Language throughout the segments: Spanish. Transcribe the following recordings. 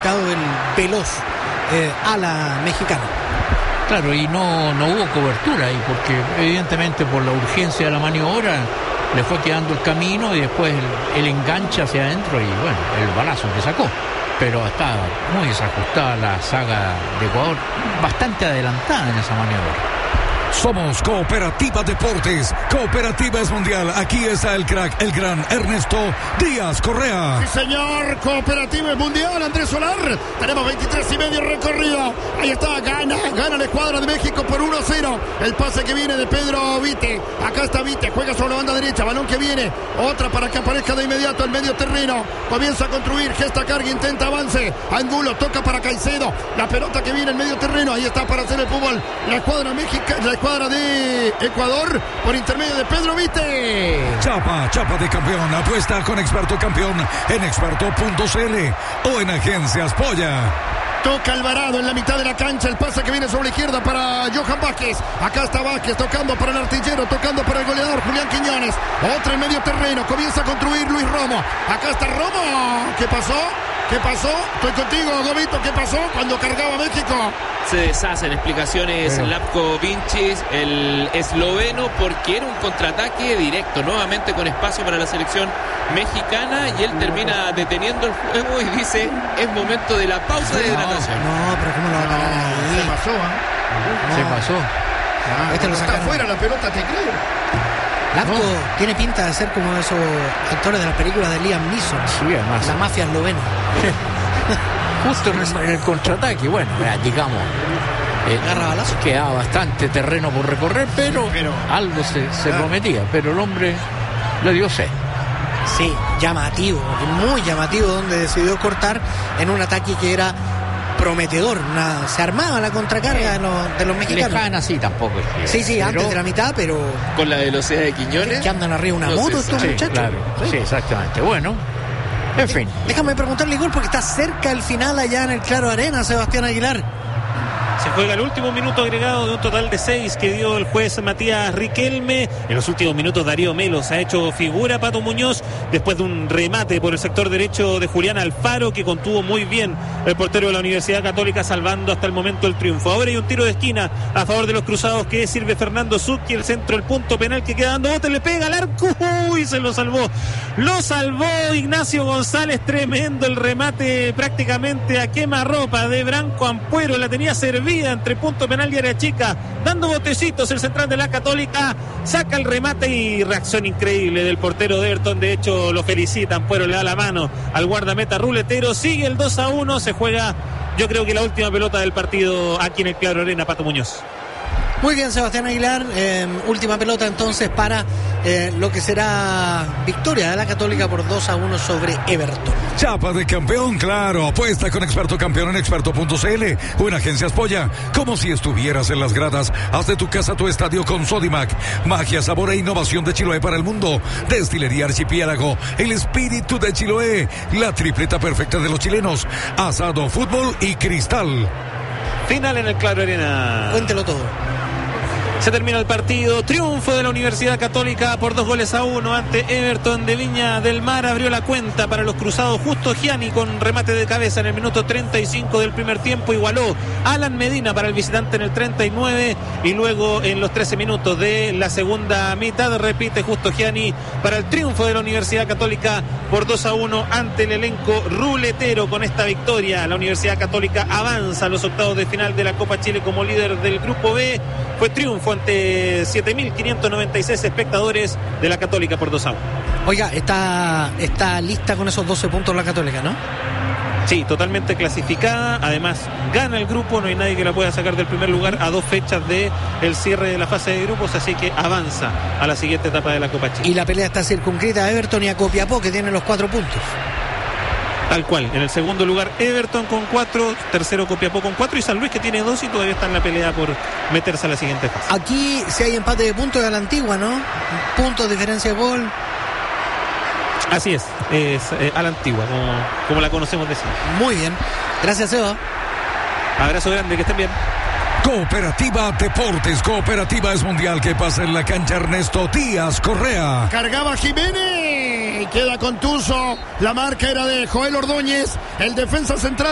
el veloz ala mexicano. Claro, y no hubo cobertura ahí, porque evidentemente por la urgencia de la maniobra le fue quedando el camino y después el enganche hacia adentro y bueno, el balazo que sacó. Pero está muy desajustada la saga de Ecuador, bastante adelantada en esa maniobra. Somos Cooperativa Deportes, Cooperativa es mundial. Aquí está el crack, el gran Ernesto Díaz Correa. Sí, señor, Cooperativa es mundial, Andrés Solar. Tenemos 23:30 recorrido. Ahí está, gana la escuadra de México por 1-0. El pase que viene de Pedro Vite. Acá está Vite, juega sobre la banda derecha, balón que viene. Otra para que aparezca de inmediato el medio terreno. Comienza a construir, gesta carga, intenta avance. Angulo, toca para Caicedo. La pelota que viene en medio terreno. Ahí está para hacer el fútbol. La escuadra mexicana, la escuadra de Ecuador por intermedio de Pedro Vite. Chapa de campeón. Apuesta con Experto Campeón en experto.cl o en Agencias Polla. Toca Alvarado en la mitad de la cancha. El pase que viene sobre la izquierda para Johan Vázquez. Acá está Vázquez tocando para el artillero, tocando para el goleador Julián Quiñones. Otra en medio terreno. Comienza a construir Luis Romo. Acá está Romo. ¿Qué pasó? Estoy contigo, Gobito. ¿Qué pasó cuando cargaba México? Se deshacen explicaciones Latko Vinčić, el esloveno, porque era un contraataque directo, nuevamente con espacio para la selección mexicana, y él termina deteniendo el juego y dice, es momento de la pausa de hidratación. No, pero ¿cómo lo va a parar ahí? Se pasó, ¿eh? Se pasó. Lo está afuera la pelota, te creo. Latko tiene pinta de ser como esos actores de las películas de Liam Neeson. Sí, además. La mafia eslovena. Justo en el contraataque, bueno, digamos, quedaba bastante terreno por recorrer, pero algo se prometía, pero el hombre le dio sed. Sí, llamativo, muy llamativo, donde decidió cortar en un ataque que era prometedor. Se armaba la contracarga de los mexicanos. Lejana sí, tampoco es que, sí, antes de la mitad, pero con la velocidad de Quiñones, que andan arriba una moto estos muchachos. Claro, sí, exactamente. Bueno, en fin. Déjame preguntarle, Igor, porque está cerca el final allá en el Claro Arena, Sebastián Aguilar. Se juega el último minuto agregado de un total de 6 que dio el juez Matías Riquelme. En los últimos minutos Darío Melo se ha hecho figura. Pato Muñoz, después de un remate por el sector derecho de Julián Alfaro, que contuvo muy bien el portero de la Universidad Católica, salvando hasta el momento el triunfo. Ahora hay un tiro de esquina a favor de los cruzados que sirve Fernando Zucchi, el centro, el punto penal que queda dando bote, le pega al arco. ¡Uy! Se lo salvó. Lo salvó Ignacio González. Tremendo el remate, prácticamente a quemarropa de Branco Ampuero. La tenía servida entre punto penal y área chica, dando botecitos el central de la Católica, saca el remate y reacción increíble del portero de Everton. De hecho lo felicitan, pero le da la mano al guardameta ruletero. Sigue el 2-1, se juega, yo creo que la última pelota del partido aquí en el Claro Arena. Pato Muñoz. Muy bien, Sebastián Aguilar. Última pelota entonces para lo que será victoria de la Católica por 2-1 sobre Everton. Chapa de campeón, claro. Apuesta con Experto Campeón en experto.cl o en Agencias Polla. Como si estuvieras en las gradas. Haz de tu casa tu estadio con Sodimac. Magia, sabor e innovación de Chiloé para el mundo. Destilería Archipiélago. El espíritu de Chiloé. La tripleta perfecta de los chilenos. Asado, fútbol y cristal. Final en el Claro Arena. Cuéntelo todo. Se termina el partido, triunfo de la Universidad Católica por 2-1 ante Everton de Viña del Mar. Abrió la cuenta para los cruzados Justo Gianni con remate de cabeza en el minuto 35 del primer tiempo. Igualó Alan Medina para el visitante en el 39 y luego en los 13 minutos de la segunda mitad repite Justo Gianni para el triunfo de la Universidad Católica por 2-1 ante el elenco ruletero. Con esta victoria la Universidad Católica avanza a los octavos de final de la Copa Chile como líder del Grupo B. Fue triunfo ante 7.596 espectadores de la Católica por 2-1. Oiga, está lista con esos 12 puntos la Católica, ¿no? Sí, totalmente clasificada. Además, gana el grupo. No hay nadie que la pueda sacar del primer lugar a 2 fechas del cierre de la fase de grupos. Así que avanza a la siguiente etapa de la Copa Chile. Y la pelea está circunscrita a Everton y a Copiapó, que tienen los 4 puntos. Tal cual, en el segundo lugar Everton con 4, tercero Copiapó con 4 y San Luis que tiene 2 y todavía está en la pelea por meterse a la siguiente fase. Aquí si hay empate de puntos de la antigua, ¿no? Puntos, diferencia de gol. Así es a la antigua, como la conocemos de siempre. Muy bien, gracias Seba. Abrazo grande, que estén bien. Cooperativa Deportes, Cooperativa es mundial. Que pasa en la cancha Ernesto Díaz Correa. Cargaba Jiménez, queda contuso. La marca era de Joel Ordóñez, el defensa central del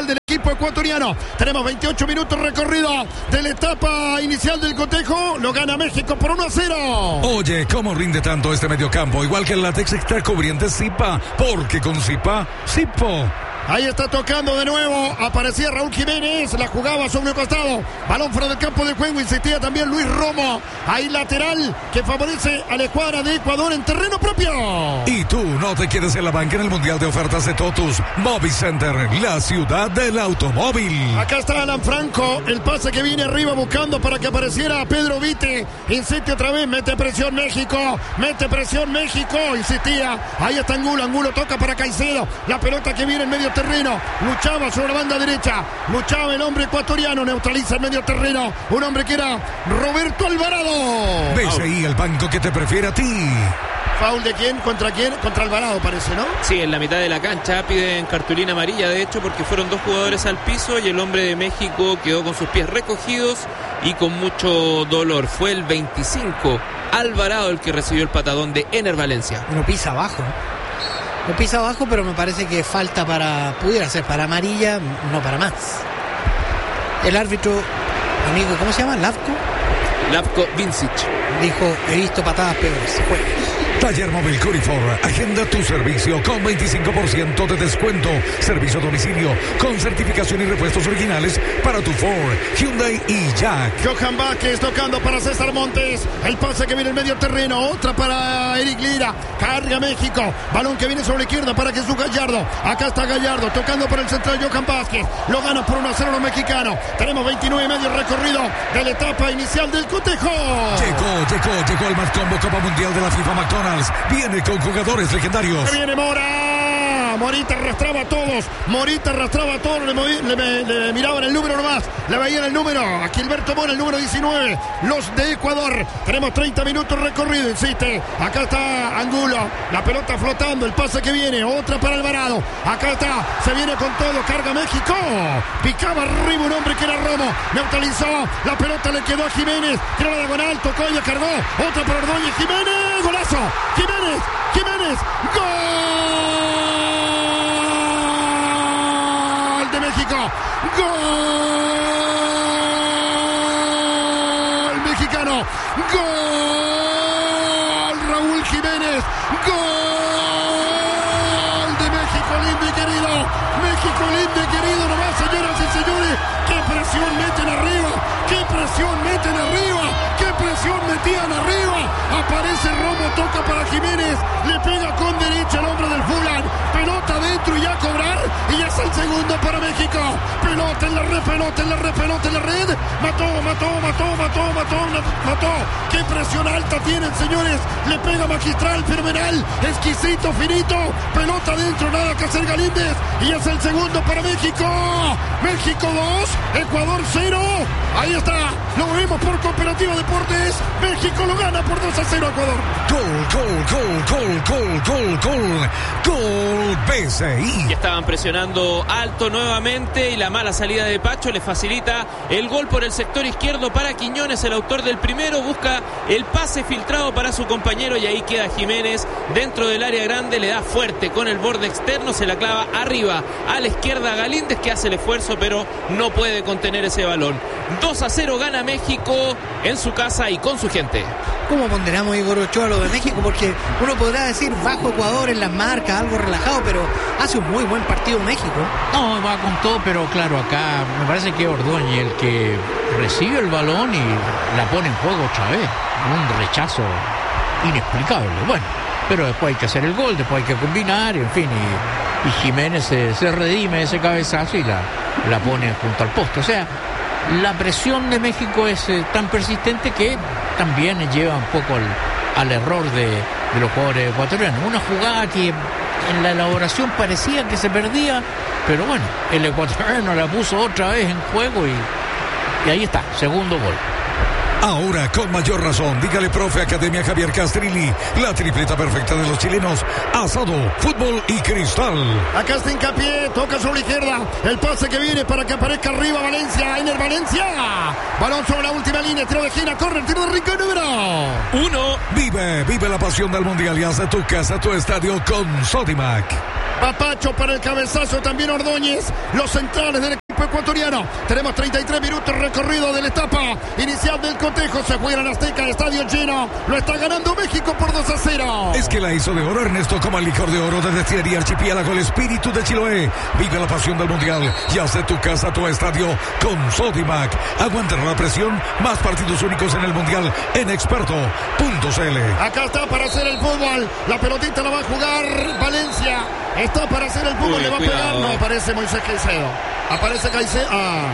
equipo ecuatoriano. Tenemos 28 minutos recorrido de la etapa inicial del cotejo. Lo gana México por 1-0. Oye, ¿cómo rinde tanto este mediocampo? Igual que el látex extra cubriente Zipa, porque con Zipa, Zipo. Ahí está tocando de nuevo. Aparecía Raúl Jiménez. La jugaba sobre el costado. Balón fuera del campo de juego. Insistía también Luis Romo. Ahí lateral que favorece a la escuadra de Ecuador en terreno propio. Y tú no te quedes en la banca en el Mundial de Ofertas de Totus. Movicenter, la ciudad del automóvil. Acá está Alan Franco. El pase que viene arriba buscando para que apareciera Pedro Vite. Insiste otra vez. Mete presión México. Mete presión México. Insistía. Ahí está Angulo. Angulo toca para Caicedo. La pelota que viene en medio terreno, luchaba sobre la banda derecha, luchaba el hombre ecuatoriano, neutraliza el medio terreno, un hombre que era Roberto Alvarado. BCI, el banco que te prefiere a ti. ¿Foul de quién? ¿Contra quién? Contra Alvarado parece, ¿no? Sí, en la mitad de la cancha piden cartulina amarilla, de hecho, porque fueron dos jugadores al piso y el hombre de México quedó con sus pies recogidos y con mucho dolor. Fue el 25, Alvarado, el que recibió el patadón de Ener Valencia. Lo pisa abajo. Lo pisa abajo, pero me parece que falta pudiera ser para amarilla, no para más. El árbitro, amigo, ¿cómo se llama? Lavko Vincic. Dijo, he visto patadas peores. Se juega. Taller Móvil Curifor, agenda tu servicio con 25% de descuento. Servicio a domicilio con certificación y repuestos originales para tu Ford, Hyundai y Jack. Johan Vázquez tocando para César Montes. El pase que viene en medio terreno. Otra para Eric Lira. Carga México. Balón que viene sobre la izquierda para Jesús Gallardo. Acá está Gallardo tocando por el central Johan Vázquez. Lo gana por 1-0 los mexicanos. Tenemos 29 y medio recorrido de la etapa inicial del cotejo. Llegó el Más Combo Copa Mundial de la FIFA McDonald's. Viene con jugadores legendarios. Viene Mora. Morita arrastraba a todos. Le miraban el número nomás. Le veían el número. A Gilberto Mora, el número 19. Los de Ecuador. Tenemos 30 minutos recorrido, insiste. Acá está Angulo. La pelota flotando. El pase que viene. Otra para Alvarado. Acá está. Se viene con todo. Carga México. Picaba arriba un hombre que era Romo. Neutralizó. La pelota le quedó a Jiménez. Tiró la diagonal. Tocó y cargó. Otra para Ordóñez. Jiménez. Golazo. Jiménez. ¡Gol de México! ¡Gol mexicano! ¡Gol Raúl Jiménez! ¡Gol de México lindo y querido! México lindo y querido nomás, señoras y señores. ¡Qué presión meten arriba! ¡Qué presión meten arriba! ¡Qué presión metían arriba! Aparece Romo, toca para Jiménez, le pega con derecha al hombre del Fulham, pelota adentro y a cobrar, y ya es el segundo para México. Pelota en la red, mató. Qué presión alta tienen, señores. Le pega magistral, fenomenal, exquisito, finito. Pelota adentro, nada que hacer Galíndez, y es el segundo para México. México 2, Ecuador 0. Ahí está, lo vemos por Cooperativa Deportes. México lo gana por 2-0 Ecuador. Gol BCI. Y estaban presionando alto nuevamente y la mala salida de Pacho le facilita el gol por el sector izquierdo para Quiñones, el autor del primero. Busca el pase filtrado para su compañero y ahí queda Jiménez dentro del área grande, le da fuerte con el borde externo, se la clava arriba a la izquierda Galíndez, que hace el esfuerzo pero no puede contener ese balón. 2-0 gana México en su casa y con su gente. ¿Cómo ponderamos, Igor Ochoa, lo de México? Porque uno podrá decir bajo Ecuador en las marcas, algo relajado, pero hace un muy buen partido México. No, va con todo, pero claro, acá me parece que Ordóñez el que recibe el balón y la pone en juego otra vez. Un rechazo inexplicable. Bueno, pero después hay que hacer el gol, después hay que combinar, en fin, y Jiménez se redime ese cabezazo y la pone junto al poste. O sea, la presión de México es tan persistente que también lleva un poco al error de los jugadores ecuatorianos. Una jugada que en la elaboración parecía que se perdía, pero bueno, el ecuatoriano la puso otra vez en juego y ahí está, segundo gol. Ahora, con mayor razón, dígale profe Academia Javier Castrilli, la tripleta perfecta de los chilenos: asado, fútbol y cristal. Acá está Hincapié, toca sobre la izquierda, el pase que viene para que aparezca arriba Valencia, Ener Valencia, balón sobre la última línea, tiro de esquina, corre, tiro de rincón número 1. Vive la pasión del mundial y haz de tu casa tu estadio con Sodimac. Papacho para el cabezazo, también Ordóñez, los centrales del equipo equipo ecuatoriano. Tenemos 33 minutos recorrido de la etapa inicial del cotejo. Se juega en Azteca, estadio lleno. Lo está ganando México por 2-0. Es que la hizo de oro Ernesto, como el licor de oro de Destilería Archipiélago, el espíritu de Chiloé. Vive la pasión del mundial y haz de tu casa tu estadio con Sodimac. Aguanta la presión, más partidos únicos en el mundial en experto.cl. Acá está para hacer el fútbol. La pelotita la va a jugar Valencia. Está para hacer el fútbol, le va a pegar. No aparece Moisés Caicedo. Aparece Caicedo.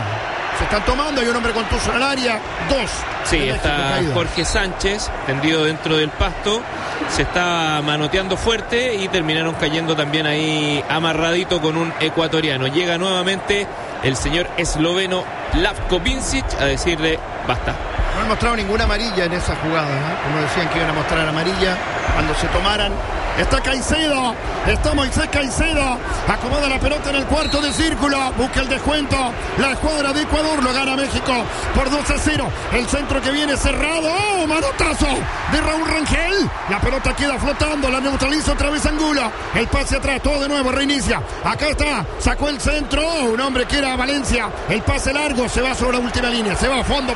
Se están tomando, hay un hombre contuso en el área. 2. Sí, está Jorge Sánchez tendido dentro del pasto. Se está manoteando fuerte y terminaron cayendo también ahí amarradito con un ecuatoriano. Llega nuevamente el señor esloveno Lavko Vincic a decirle basta. No han mostrado ninguna amarilla en esa jugada, ¿eh? Como decían que iban a mostrar amarilla cuando se tomaran. Está Caicedo, está Moisés Caicedo, acomoda la pelota en el cuarto de círculo, busca el descuento, la escuadra de Ecuador lo gana México por 2-0, el centro que viene cerrado, manotazo de Raúl Rangel, la pelota queda flotando, la neutraliza otra vez Angulo, el pase atrás, todo de nuevo, reinicia, acá está, sacó el centro, un hombre que era Valencia, el pase largo, se va sobre la última línea, se va fondo,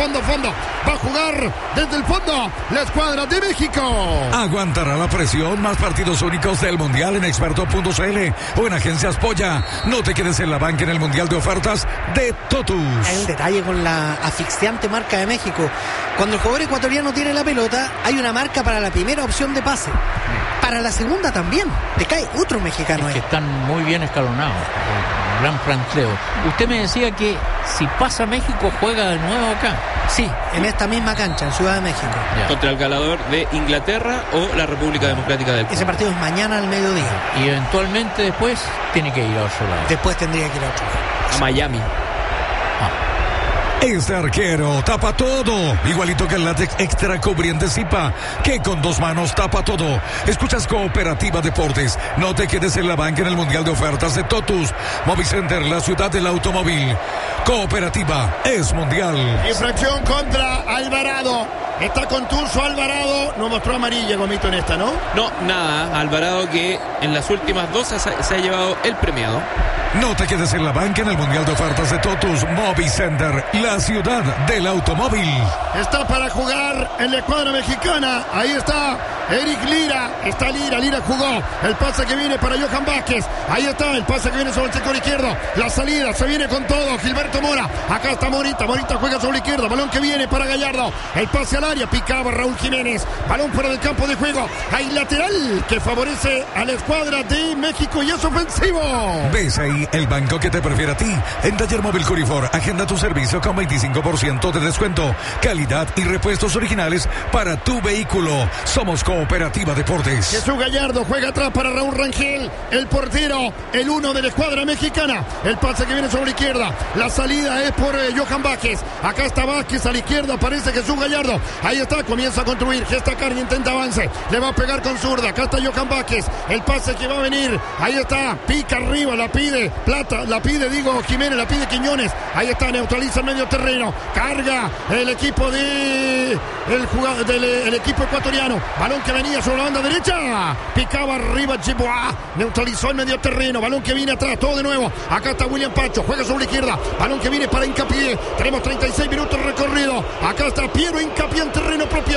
va a jugar desde el fondo la escuadra de México. Aguantará la presión, más partidos únicos del mundial en experto.cl o en agencias Polla. No te quedes en la banca en el mundial de ofertas de Totus. Hay un detalle con la asfixiante marca de México. Cuando el jugador ecuatoriano tiene la pelota, hay una marca para la primera opción de pase. Para la segunda también. Te cae otro mexicano ahí. Que están muy bien escalonados. Gran planteo. Usted me decía que si pasa México juega de nuevo acá. Sí, en esta misma cancha, en Ciudad de México. Ya. Contra el ganador de Inglaterra o la República Democrática del Congo. Ese partido es mañana al mediodía. Y eventualmente después tiene que ir a otro lado. Después tendría que ir a otro lado. A Miami. Este arquero tapa todo, igualito que el látex extra cubriente Zipa, que con 2 manos tapa todo. Escuchas Cooperativa Deportes, no te quedes en la banca en el mundial de ofertas de Totus. Movicenter, la ciudad del automóvil. Cooperativa es mundial. Infracción contra Alvarado. Está contuso Alvarado. No mostró amarilla, Gomito, en esta, ¿no? No, nada. Alvarado, que en las últimas 2 se ha llevado el premiado. No te quedes en la banca en el mundial de ofertas de Totus. Movicenter, la ciudad del automóvil. Está para jugar en la escuadra mexicana. Ahí está Eric Lira. Está Lira jugó. El pase que viene para Johan Vázquez. Ahí está el pase que viene sobre el sector izquierdo. La salida se viene con todo. Gilberto Mora. Acá está Morita juega sobre la izquierda. Balón que viene para Gallardo. El pase al área. Picaba Raúl Jiménez. Balón fuera del campo de juego. Hay lateral que favorece a la escuadra de México y es ofensivo. ¿Ves ahí el banco que te prefiere a ti? En Taller Móvil Curifor, agenda tu servicio con 25% de descuento, calidad y repuestos originales para tu vehículo. Somos Cooperativa Deportes. Jesús Gallardo juega atrás para Raúl Rangel, el portero, el 1 de la escuadra mexicana. El pase que viene sobre la izquierda, la salida es por Johan Vázquez. Acá está Vázquez, a la izquierda aparece Jesús Gallardo. Ahí está, comienza a construir, gesta carga, intenta avance, le va a pegar con zurda. Acá está Johan Vázquez, el pase que va a venir. Ahí está, pica arriba, la pide Plata, la pide Jiménez, la pide Quiñones. Ahí está, neutraliza el medio terreno, carga el equipo de el equipo ecuatoriano. Balón que venía sobre la banda derecha, picaba arriba Chiboa, neutralizó el medio terreno. Balón que viene atrás, todo de nuevo. Acá está William Pacho, juega sobre la izquierda. Balón que viene para Hincapié. Tenemos 36 minutos recorrido. Acá está Piero Hincapié en terreno propio.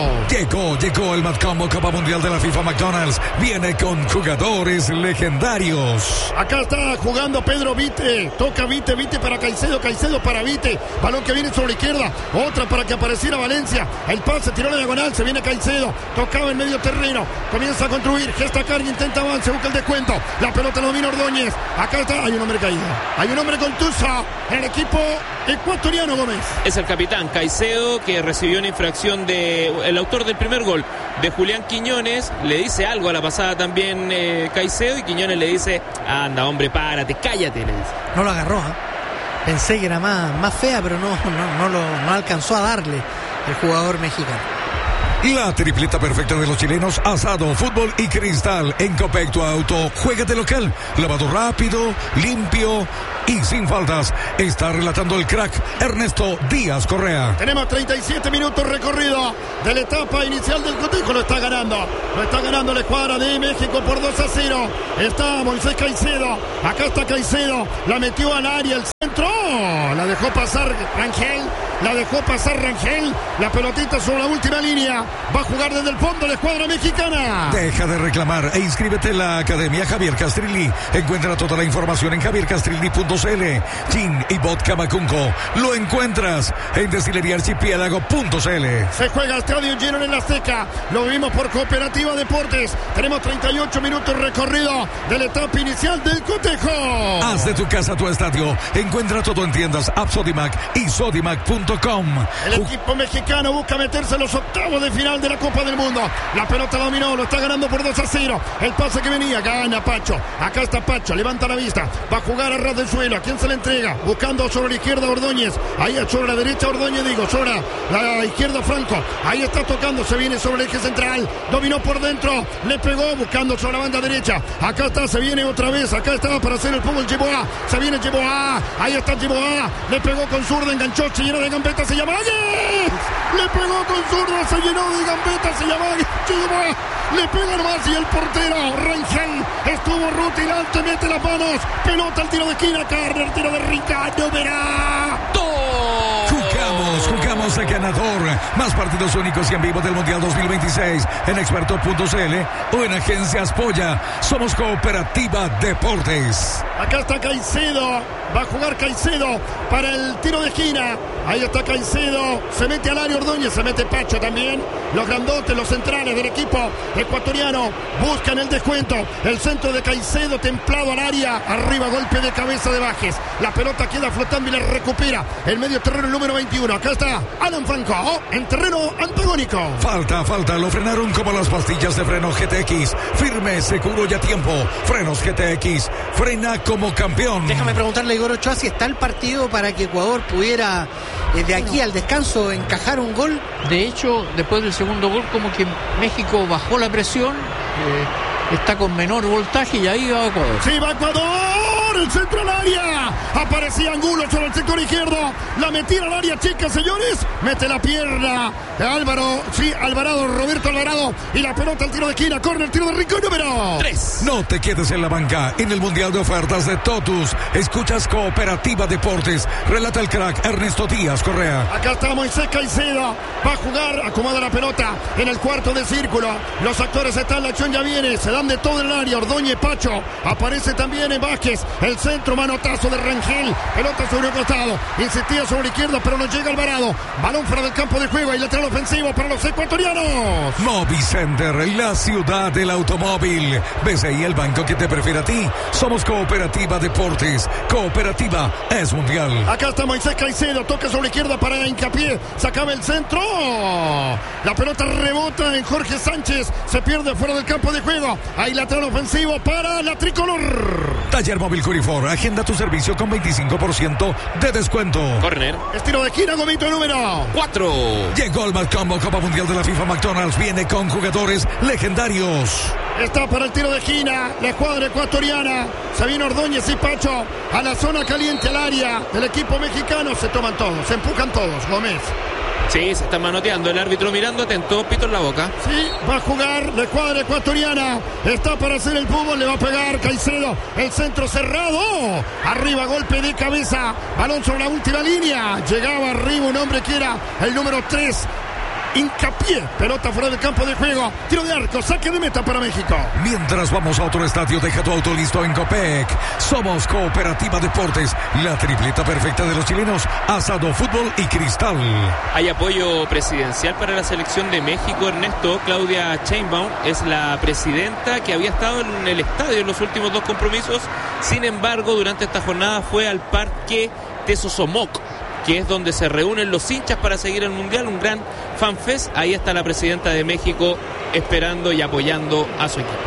Llegó el Matcombo Copa Mundial de la FIFA McDonald's. Viene con jugadores legendarios. Acá está jugando Pedro Vite. Toca Vite para Caicedo para Vite. Balón que viene sobre la izquierda. Otra para que apareciera Valencia. El pase tiró la diagonal. Se viene Caicedo. Tocaba en medio terreno. Comienza a construir. Gesta carga, intenta avance. Busca el descuento. La pelota lo domina Ordóñez. Acá está. Hay un hombre caído. Hay un hombre contuso en el equipo ecuatoriano, Gómez. Es el capitán Caicedo, que recibió una infracción el autor del primer gol, de Julián Quiñones. Le dice algo a la pasada también Caicedo, y Quiñones le dice: anda, hombre, párate, cállate, le dice. No lo agarró, Pensé que era más fea, pero no alcanzó a darle el jugador mexicano. La tripleta perfecta de los chilenos: asado, fútbol y cristal. En Copec, tu auto, juégate local. Lavado rápido, limpio y sin faltas. Está relatando el crack Ernesto Díaz Correa. Tenemos 37 minutos recorrido de la etapa inicial del cotejo. Lo está ganando la escuadra de México por 2-0. Está Moisés Caicedo. Acá está Caicedo. La metió al área, el centro. La dejó pasar Rangel. La pelotita sobre la última línea. Va a jugar desde el fondo la escuadra mexicana. Deja de reclamar e inscríbete en la Academia Javier Castrilli. Encuentra toda la información en javiercastrilli.cl. Gin y vodka Macunco lo encuentras en destileríaarchipiélago.cl. Se juega estadio lleno en la Azteca. Lo vimos por Cooperativa Deportes. Tenemos 38 minutos recorrido de la etapa inicial del cotejo. Haz de tu casa tu estadio. Encuentra todo en tiendas App Sodimac y Sodimac.com. El equipo mexicano busca meterse en los octavos de final de la Copa del Mundo. La pelota dominó, lo está ganando por 2-0. El pase que venía, gana Pacho. Acá está Pacho, levanta la vista. Va a jugar a ras del suelo. ¿A quién se le entrega? Buscando sobre la izquierda Ordóñez. Ahí sobre la derecha Ordóñez, sobre la izquierda Franco. Ahí está tocando, se viene sobre el eje central. Dominó por dentro, le pegó buscando sobre la banda derecha. Acá está, se viene otra vez. Acá está para hacer el fútbol Yeboah. Se viene Yeboah. Ahí está Yeboah. Le pegó con zurda, enganchó, se llenó de gambetas, se llama Le pegó con zurda, se llenó de gambetas, se llama Yeboah. Le pega nomás y el portero Rangel estuvo rutilante, mete las manos. Pelota al tiro de esquina, Carner, tiro de Ricardo Verá. Jugamos a ganador. Más partidos únicos y en vivo del Mundial 2026 en experto.cl o en Agencias Polla. Somos Cooperativa Deportes. Acá está Caicedo. Va a jugar Caicedo para el tiro de esquina. Ahí está Caicedo. Se mete al área Ordóñez. Se mete Pacho también. Los grandotes, los centrales del equipo ecuatoriano buscan el descuento. El centro de Caicedo templado al área. Arriba golpe de cabeza de Bajes. La pelota queda flotando y la recupera. El medio terreno el número 21. Acá está Alan Franco en terreno antagónico. Falta. Lo frenaron como las pastillas de freno GTX. Firme, seguro y a tiempo. Frenos GTX. Frena como campeón. Déjame preguntarle, Igor Ochoa, si está el partido para que Ecuador pudiera de aquí al descanso encajar un gol. De hecho, después del segundo gol, como que México bajó la presión, está con menor voltaje y ahí va Ecuador. Sí, va Ecuador, el centro al área. Aparecía Angulo sobre el sector izquierdo. La metida al área chica, señores. Mete la pierna Roberto Alvarado. Y la pelota al tiro de esquina. Corre el tiro de Rincón número 3. No te quedes en la banca. En el Mundial de Ofertas de Totus, escuchas Cooperativa Deportes. Relata el crack Ernesto Díaz Correa. Acá está Moisés Caicedo. Va a jugar, acomoda la pelota en el cuarto de círculo. Los actores están, la acción ya viene. Se dan de todo el área. Ordóñez, Pacho. Aparece también en Vázquez. El centro, manotazo de Rangel. Pelota sobre el costado. Insistía sobre la izquierda, pero no llega Alvarado. Balón fuera del campo de juego y lateral ofensivo para los ecuatorianos. Movicenter, la ciudad del automóvil. BCI, el banco que te prefiere a ti. Somos Cooperativa Deportes. Cooperativa es mundial. Acá está Moisés Caicedo. Toca sobre la izquierda para Hincapié. Sacaba el centro. La pelota rebota en Jorge Sánchez. Se pierde fuera del campo de juego. Hay lateral ofensivo para la tricolor. Taller Móvil Curifor. Agenda tu servicio con 25% de descuento. Corner. Estilo de esquina, gomito número 4. Llegó el Malcombo Copa Mundial de la FIFA McDonald's. Viene con jugadores legendarios. Está para el tiro de esquina la escuadra ecuatoriana. Se viene Ordóñez y Pacho a la zona caliente, al área del equipo mexicano. Se toman todos, se empujan todos. Gómez. Sí, se está manoteando. El árbitro mirando atento, pito en la boca. Sí, va a jugar la escuadra ecuatoriana. Está para hacer el fútbol, le va a pegar Caicedo. El centro cerrado. Arriba, golpe de cabeza. Balón sobre la última línea. Llegaba arriba un hombre que era el número 3. Hincapié, pelota fuera del campo de juego, tiro de arco, saque de meta para México. Mientras vamos a otro estadio, deja tu auto listo en Copec. Somos Cooperativa Deportes, la tripleta perfecta de los chilenos, asado, fútbol y cristal. Hay apoyo presidencial para la selección de México, Ernesto. Claudia Sheinbaum es la presidenta que había estado en el estadio en los últimos 2 compromisos. Sin embargo, durante esta jornada fue al Parque Tesosomoc, que es donde se reúnen los hinchas para seguir el Mundial, un gran fanfest. Ahí está la presidenta de México esperando y apoyando a su equipo.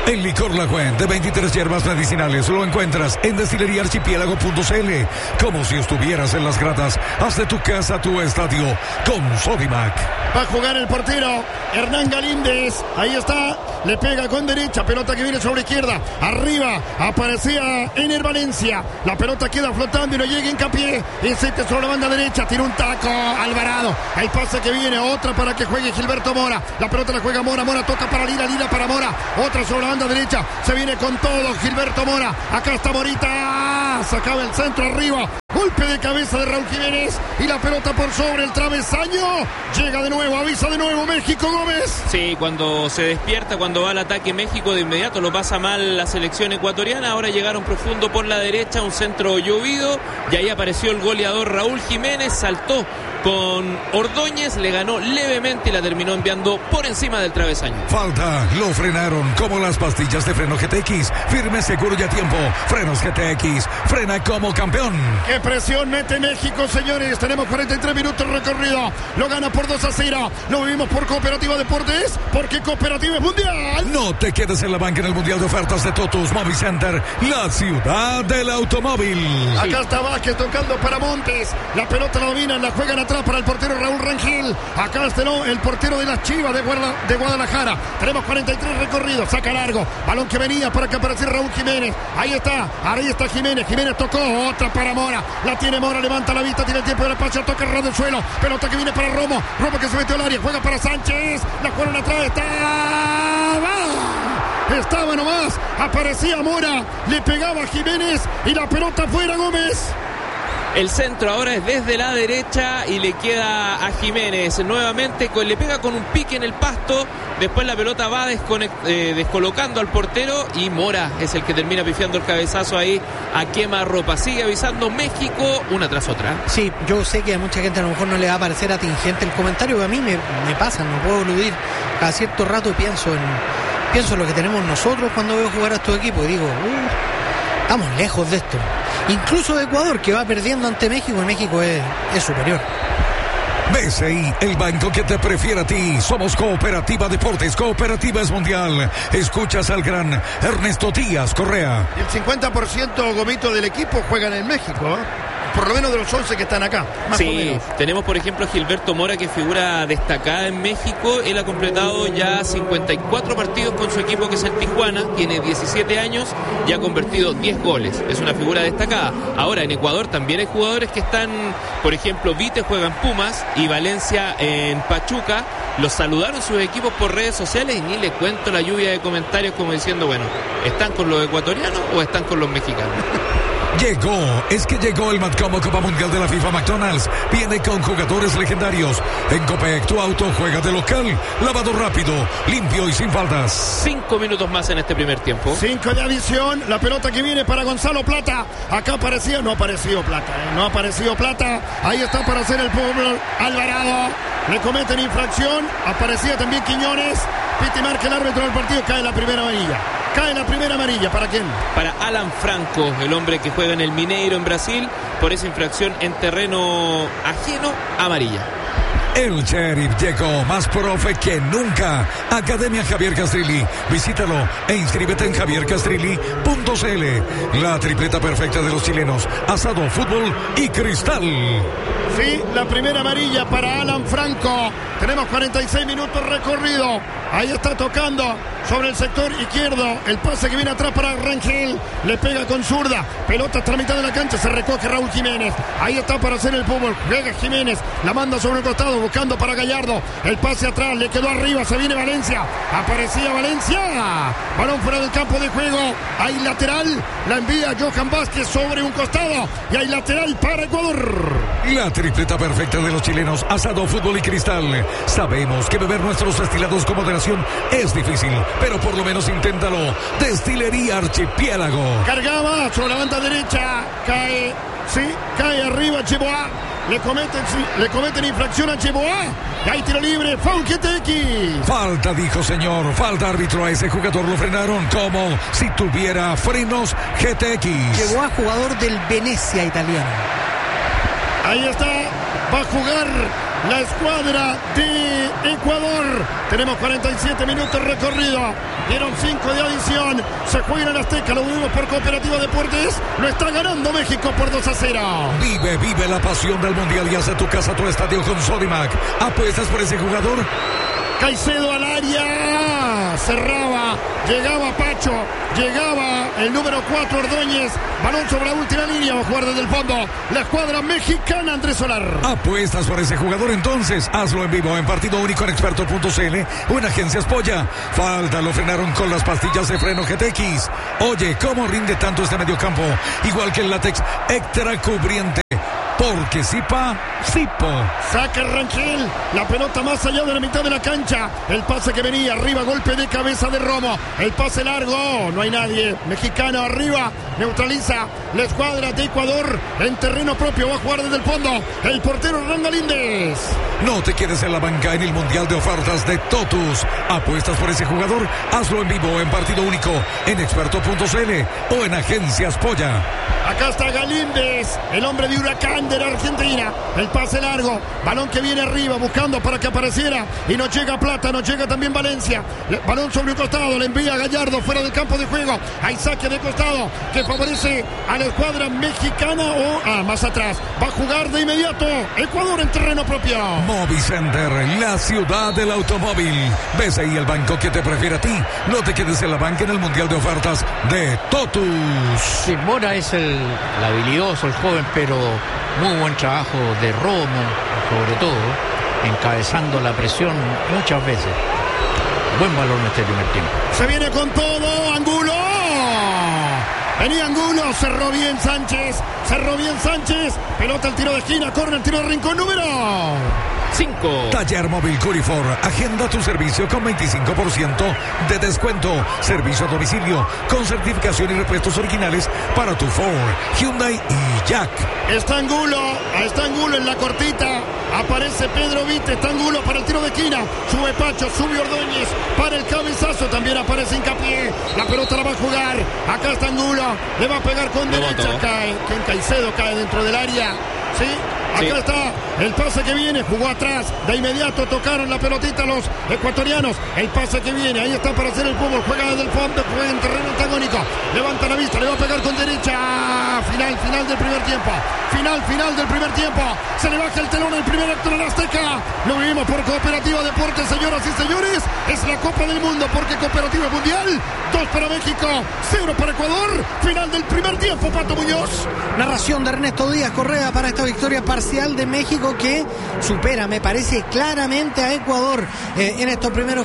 El licor La Fuente de 23 hierbas medicinales lo encuentras en destilleriaarchipiélago.cl. Como si estuvieras en las gradas. Haz de tu casa tu estadio con Sodimac. Va a jugar el portero Hernán Galíndez. Ahí está. Le pega con derecha. Pelota que viene sobre izquierda. Arriba aparecía Ener Valencia. La pelota queda flotando y no llega Hincapié. Insiste sobre la banda derecha. Tira un taco Alvarado. El pase que viene. Otra para que juegue Gilberto Mora. La pelota la juega Mora. Mora toca para Lira. Lira para Mora. Otra sobre la banda derecha. Se viene con todo Gilberto Mora. Acá está Morita. Sacaba el centro arriba. Golpe de cabeza de Raúl Jiménez. Y la pelota por sobre el travesaño. Llega de nuevo. Avisa de nuevo México, Gómez. Sí, cuando se despierta, cuando va al ataque México, de inmediato lo pasa mal la selección ecuatoriana. Ahora llegaron profundo por la derecha. Un centro llovido. Y ahí apareció el goleador Raúl Jiménez. Saltó con Ordóñez, le ganó levemente y la terminó enviando por encima del travesaño. Falta, lo frenaron como las pastillas de freno GTX. Firme, seguro y a tiempo. Frenos GTX, frena como campeón. ¡Qué presión mete México, señores! Tenemos 43 minutos recorrido. Lo gana por 2-0. Lo vivimos por Cooperativa Deportes, porque Cooperativa es mundial. No te quedes en la banca en el Mundial de Ofertas de Totus Movie Center, la ciudad del automóvil. Acá está Vázquez tocando para Montes. La pelota la dominan, la juegan atrás para el portero Raúl Rangel. Acá está el portero de las Chivas de Guadalajara. Tenemos 43 recorridos. Saca largo. Balón que venía para que apareciera Raúl Jiménez. Ahí está Jiménez. Jiménez tocó. Otra para Mora. La tiene Mora. Levanta la vista. Tiene el tiempo de la pacha. Toca el del suelo. Pelota que viene para Romo. Romo que se metió al área. Juega para Sánchez. La juegan atrás. Estaba nomás. Aparecía Mora. Le pegaba a Jiménez. Y la pelota fuera, Gómez. El centro ahora es desde la derecha y le queda a Jiménez. Nuevamente le pega con un pique en el pasto. Después la pelota va descolocando al portero y Mora es el que termina pifiando el cabezazo ahí a quemarropa. Sigue avisando México una tras otra. Sí, yo sé que a mucha gente a lo mejor no le va a parecer atingente el comentario, que a mí me pasa, no puedo eludir. Cada cierto rato pienso en lo que tenemos nosotros cuando veo jugar a estos equipos y digo, estamos lejos de esto. Incluso de Ecuador, que va perdiendo ante México, y México es superior. BCI, el banco que te prefiere a ti. Somos Cooperativa Deportes, Cooperativa es mundial. Escuchas al gran Ernesto Díaz Correa. El 50%, Gomito, del equipo juegan en México, por lo menos de los 11 que están acá, más o menos. Tenemos por ejemplo a Gilberto Mora, que figura destacada en México. Él ha completado ya 54 partidos con su equipo, que es el Tijuana. Tiene 17 años y ha convertido 10 goles. Es una figura destacada. Ahora en Ecuador también hay jugadores que están, por ejemplo, Vite juega en Pumas y Valencia en Pachuca. Los saludaron sus equipos por redes sociales y ni le cuento la lluvia de comentarios como diciendo, bueno, ¿están con los ecuatorianos o están con los mexicanos? Llegó el Matcomo Copa Mundial de la FIFA McDonald's. Viene con jugadores legendarios. En Copec, tu auto juega de local. Lavado rápido, limpio y sin faltas. 5 minutos más en este primer tiempo. 5 de adición. La pelota que viene para Gonzalo Plata. Acá aparecía, no apareció Plata. No apareció Plata. Ahí está para hacer el pueblo Alvarado. Le cometen infracción. Aparecía también Quiñones. Piti marca el árbitro del partido. Cae la primera amarilla. ¿Para quién? Para Alan Franco, el hombre que juega en el Mineiro en Brasil, por esa infracción en terreno ajeno, amarilla. El Sheriff llegó más profe que nunca. Academia Javier Castrilli. Visítalo e inscríbete en javiercastrilli.cl. La tripleta perfecta de los chilenos. Asado, fútbol y cristal. Sí, la primera amarilla para Alan Franco. Tenemos 46 minutos recorrido. Ahí está tocando sobre el sector izquierdo. El pase que viene atrás para Rangel. Le pega con zurda. Pelota hasta la mitad de la cancha. Se recoge Raúl Jiménez. Ahí está para hacer el fútbol. Juega Jiménez. La manda sobre el costado buscando para Gallardo. El pase atrás. Le quedó arriba. Se viene Valencia. Aparecía Valencia. Balón fuera del campo de juego. Hay lateral. La envía Johan Vázquez sobre un costado. Y hay lateral para Ecuador. La tripleta perfecta de los chilenos. Asado, fútbol y cristal. Sabemos que beber nuestros destilados con moderación es difícil, pero por lo menos inténtalo. Destilería Archipiélago. Cargaba sobre la banda derecha. Cae arriba Cheboa. Le cometen infracción a Cheboa. Y hay tiro libre. Foul GTX. Falta, dijo señor. Falta, árbitro. A ese jugador lo frenaron como si tuviera frenos GTX. Cheboa, jugador del Venecia italiano. Ahí está va a jugar la escuadra de Ecuador. Tenemos 47 minutos recorrido. Dieron 5 de adición. Se juega en el Azteca, lo vimos por Cooperativa Deportes. Lo está ganando México por 2-0. Vive la pasión del Mundial y hace tu casa, tu estadio con Sodimac. ¿Apuestas por ese jugador? Caicedo al área, cerraba, llegaba Pacho, llegaba el número 4 Ordóñez, balón sobre la última línea, va a jugar desde el fondo la escuadra mexicana. Andrés Solar. ¿Apuestas por ese jugador? Entonces hazlo en vivo en Partido Único en Experto.cl o en Agencias Polla. Falta, lo frenaron con las pastillas de freno GTX. Oye, ¿cómo rinde tanto este mediocampo? Igual que el látex extra cubriente. Porque Zipa, Zipo. Saca Rangel, la pelota más allá de la mitad de la cancha. El pase que venía arriba, golpe de cabeza de Romo. El pase largo, no hay nadie. Mexicano arriba, neutraliza la escuadra de Ecuador en terreno propio. Va a jugar desde el fondo el portero Hernán Galíndez. No te quedes en la banca en el Mundial de Ofertas de Totus. ¿Apuestas por ese jugador? Hazlo en vivo en Partido Único en Experto.cl o en Agencias Polla. Acá está Galíndez, el hombre de Huracán de la Argentina. El pase largo, balón que viene arriba buscando para que apareciera y no llega Plata, no llega también Valencia. Balón sobre un costado, le envía Gallardo fuera del campo de juego. Hay saque de costado que favorece a la escuadra mexicana o más atrás. Va a jugar de inmediato Ecuador en terreno propio. Movicenter, la ciudad del automóvil. Ves ahí el banco que te prefiere a ti. No te quedes en la banca en el Mundial de Ofertas de Totus. Sí, Mora es el habilidoso, el joven, pero muy buen trabajo de Romo, sobre todo, encabezando la presión muchas veces. Buen balón este primer tiempo. Se viene con todo, Angulo. Venía Angulo, cerró bien Sánchez, pelota al tiro de esquina, corre el tiro de rincón número 5. Taller Móvil Curifor. Agenda tu servicio con 25% de descuento. Servicio a domicilio con certificación y repuestos originales para tu Ford, Hyundai y Jack. Está Angulo en la cortita. Aparece Pedro Vite, está Angulo para el tiro de esquina. Sube Pacho, sube Ordóñez para el cabezazo. También aparece Hincapié. La pelota la va a jugar. Acá está Angulo. Le va a pegar con derecha. Cae. Caicedo cae dentro del área. ¿Sí? Acá está el pase que viene, jugó atrás, de inmediato tocaron la pelotita los ecuatorianos, el pase que viene, ahí está para hacer el fútbol, juega desde el fondo, juega en terreno antagónico, levanta la vista, le va a pegar con derecha, final del primer tiempo, se le baja el telón el primer acto en el Azteca, lo vivimos por Cooperativa Deportes, señoras y señores, es la Copa del Mundo, porque Cooperativa Mundial, 2 para México, 0 para Ecuador, final del primer tiempo, Pato Muñoz. Narración de Ernesto Díaz Correa para esta victoria parcial de México que supera, me parece, claramente a Ecuador en estos primeros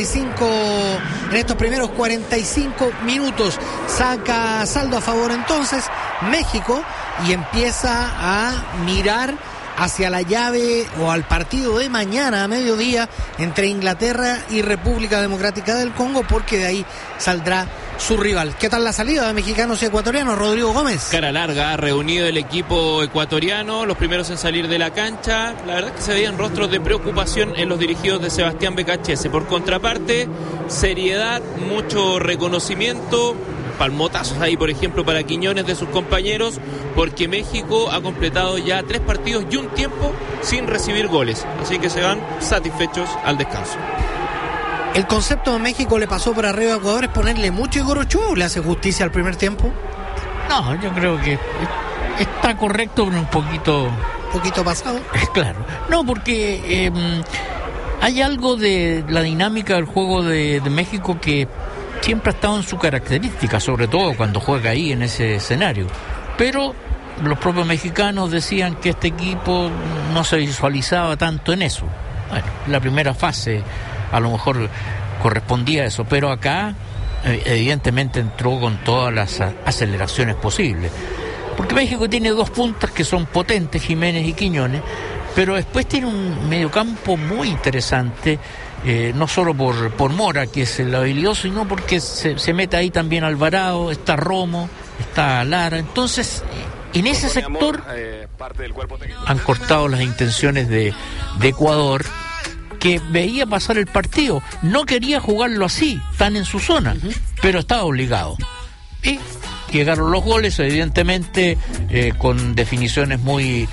45 minutos. Saca saldo a favor entonces México y empieza a mirar hacia la llave o al partido de mañana a mediodía entre Inglaterra y República Democrática del Congo, porque de ahí saldrá su rival. ¿Qué tal la salida de mexicanos y ecuatorianos, Rodrigo Gómez? Cara larga, ha reunido el equipo ecuatoriano, los primeros en salir de la cancha. La verdad es que se veían rostros de preocupación en los dirigidos de Sebastián Becachese. Por contraparte, seriedad, mucho reconocimiento, palmotazos ahí, por ejemplo, para Quiñones de sus compañeros, porque México ha completado ya 3 partidos y un tiempo sin recibir goles. Así que se van satisfechos al descanso. El concepto de México le pasó por arriba a Ecuador, es ponerle mucho Igor Ochoa, ¿le hace justicia al primer tiempo? No, yo creo que está correcto, pero un poquito pasado. Claro, no, porque hay algo de la dinámica del juego de México que siempre ha estado en su característica, sobre todo cuando juega ahí en ese escenario. Pero los propios mexicanos decían que este equipo no se visualizaba tanto en eso. Bueno, la primera fase a lo mejor correspondía a eso, pero acá evidentemente entró con todas las aceleraciones posibles, porque México tiene 2 puntas que son potentes, Jiménez y Quiñones, pero después tiene un mediocampo muy interesante, no solo por Mora, que es el habilidoso, sino porque se mete ahí también Alvarado, está Romo, está Lara. Entonces en ese sector han cortado las intenciones de Ecuador, que veía pasar el partido, no quería jugarlo así, tan en su zona, pero estaba obligado. Y llegaron los goles, evidentemente, con definiciones muy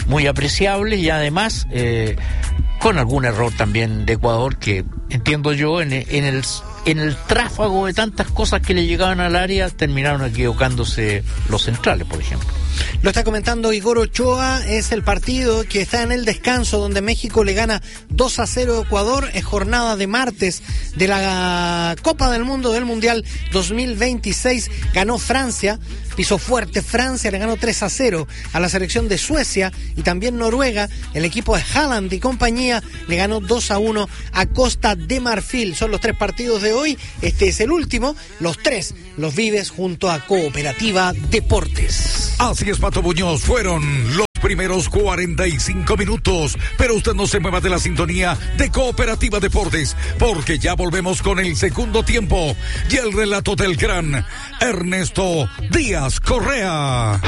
muy apreciables y además con algún error también de Ecuador que entiendo yo en el tráfago de tantas cosas que le llegaban al área terminaron equivocándose los centrales, por ejemplo. Lo está comentando Igor Ochoa, es el partido que está en el descanso donde México le gana 2-0 a Ecuador, es jornada de martes de la Copa del Mundo del Mundial 2026, ganó Francia, pisó fuerte Francia, le ganó 3-0 a la selección de Suecia y también Noruega, el equipo de Haaland y compañía le ganó 2-1 a Costa de Marfil. Son los 3 partidos de hoy, este es el último, los 3 los vives junto a Cooperativa Deportes. Así es, Pato Muñoz, fueron los primeros 45 minutos, pero usted no se mueva de la sintonía de Cooperativa Deportes, porque ya volvemos con el segundo tiempo y el relato del gran Ernesto Díaz Correa.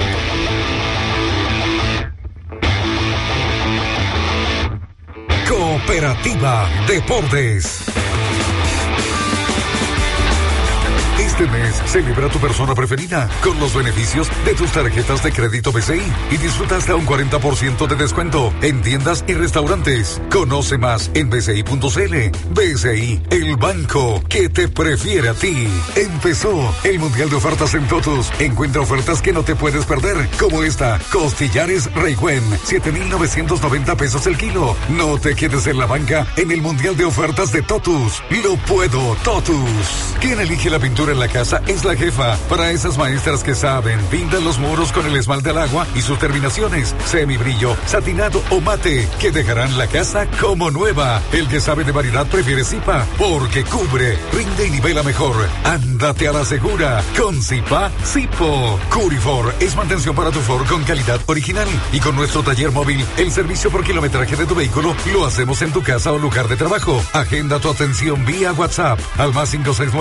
Cooperativa Deportes. Este mes celebra tu persona preferida con los beneficios de tus tarjetas de crédito BCI y disfruta hasta un 40% de descuento en tiendas y restaurantes. Conoce más en bci.cl. BCI, el banco que te prefiere a ti. Empezó el Mundial de Ofertas en Totus. Encuentra ofertas que no te puedes perder, como esta: costillares Reigüen, 7,990 pesos el kilo. No te quedes en la banca en el Mundial de Ofertas de Totus. Lo puedo, Totus. ¿Quién elige la pintura en la casa? Es la jefa. Para esas maestras que saben, pintan los muros con el esmalte al agua y sus terminaciones, semibrillo, satinado o mate, que dejarán la casa como nueva. El que sabe de variedad prefiere Zipa, porque cubre, rinde y nivela mejor. Ándate a la segura con Zipa Zipo. Curifor es mantención para tu Ford con calidad original. Y con nuestro taller móvil, el servicio por kilometraje de tu vehículo lo hacemos en tu casa o lugar de trabajo. Agenda tu atención vía WhatsApp al más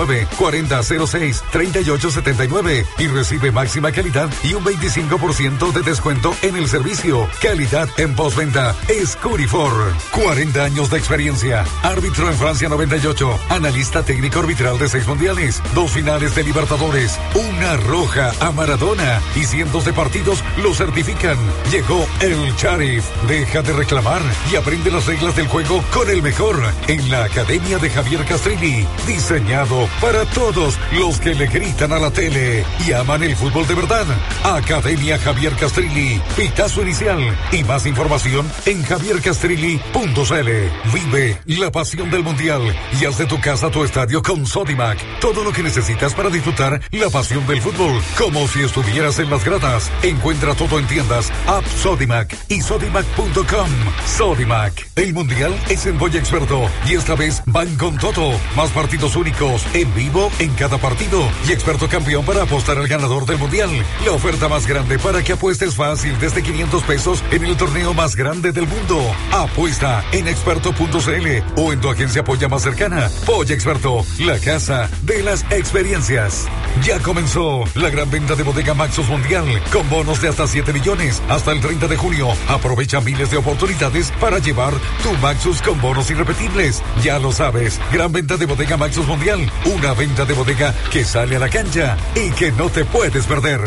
569-4006-3879 y recibe máxima calidad y un 25% de descuento en el servicio. Calidad en postventa es Curifor. 40 años de experiencia. Árbitro en Francia 98. Analista técnico arbitral de 6 mundiales, 2 finales de Libertadores, una roja a Maradona y cientos de partidos lo certifican. Llegó el Sheriff. Deja de reclamar y aprende las reglas del juego con el mejor en la Academia de Javier Castrilli. Diseñado para todos los que le gritan a la tele y aman el fútbol de verdad. Academia Javier Castrilli, pitazo inicial y más información en javiercastrilli.cl. Vive la pasión del mundial y haz de tu casa tu estadio con Sodimac. Todo lo que necesitas para disfrutar la pasión del fútbol, como si estuvieras en las gradas. Encuentra todo en tiendas, app Sodimac y sodimac.com. Sodimac, el mundial es en Boya Experto y esta vez van con todo. Más partidos únicos en vivo en cada partido y Experto campeón para apostar al ganador del mundial. La oferta más grande para que apuestes fácil desde 500 pesos en el torneo más grande del mundo. Apuesta en experto.cl o en tu agencia Polla más cercana. Polla Experto, la casa de las experiencias. Ya comenzó la gran venta de Bodega Maxus Mundial con bonos de hasta 7 millones hasta el 30 de junio. Aprovecha miles de oportunidades para llevar tu Maxus con bonos irrepetibles. Ya lo sabes, gran venta de Bodega Maxus Mundial, una venta de bodega que sale a la cancha y que no te puedes perder.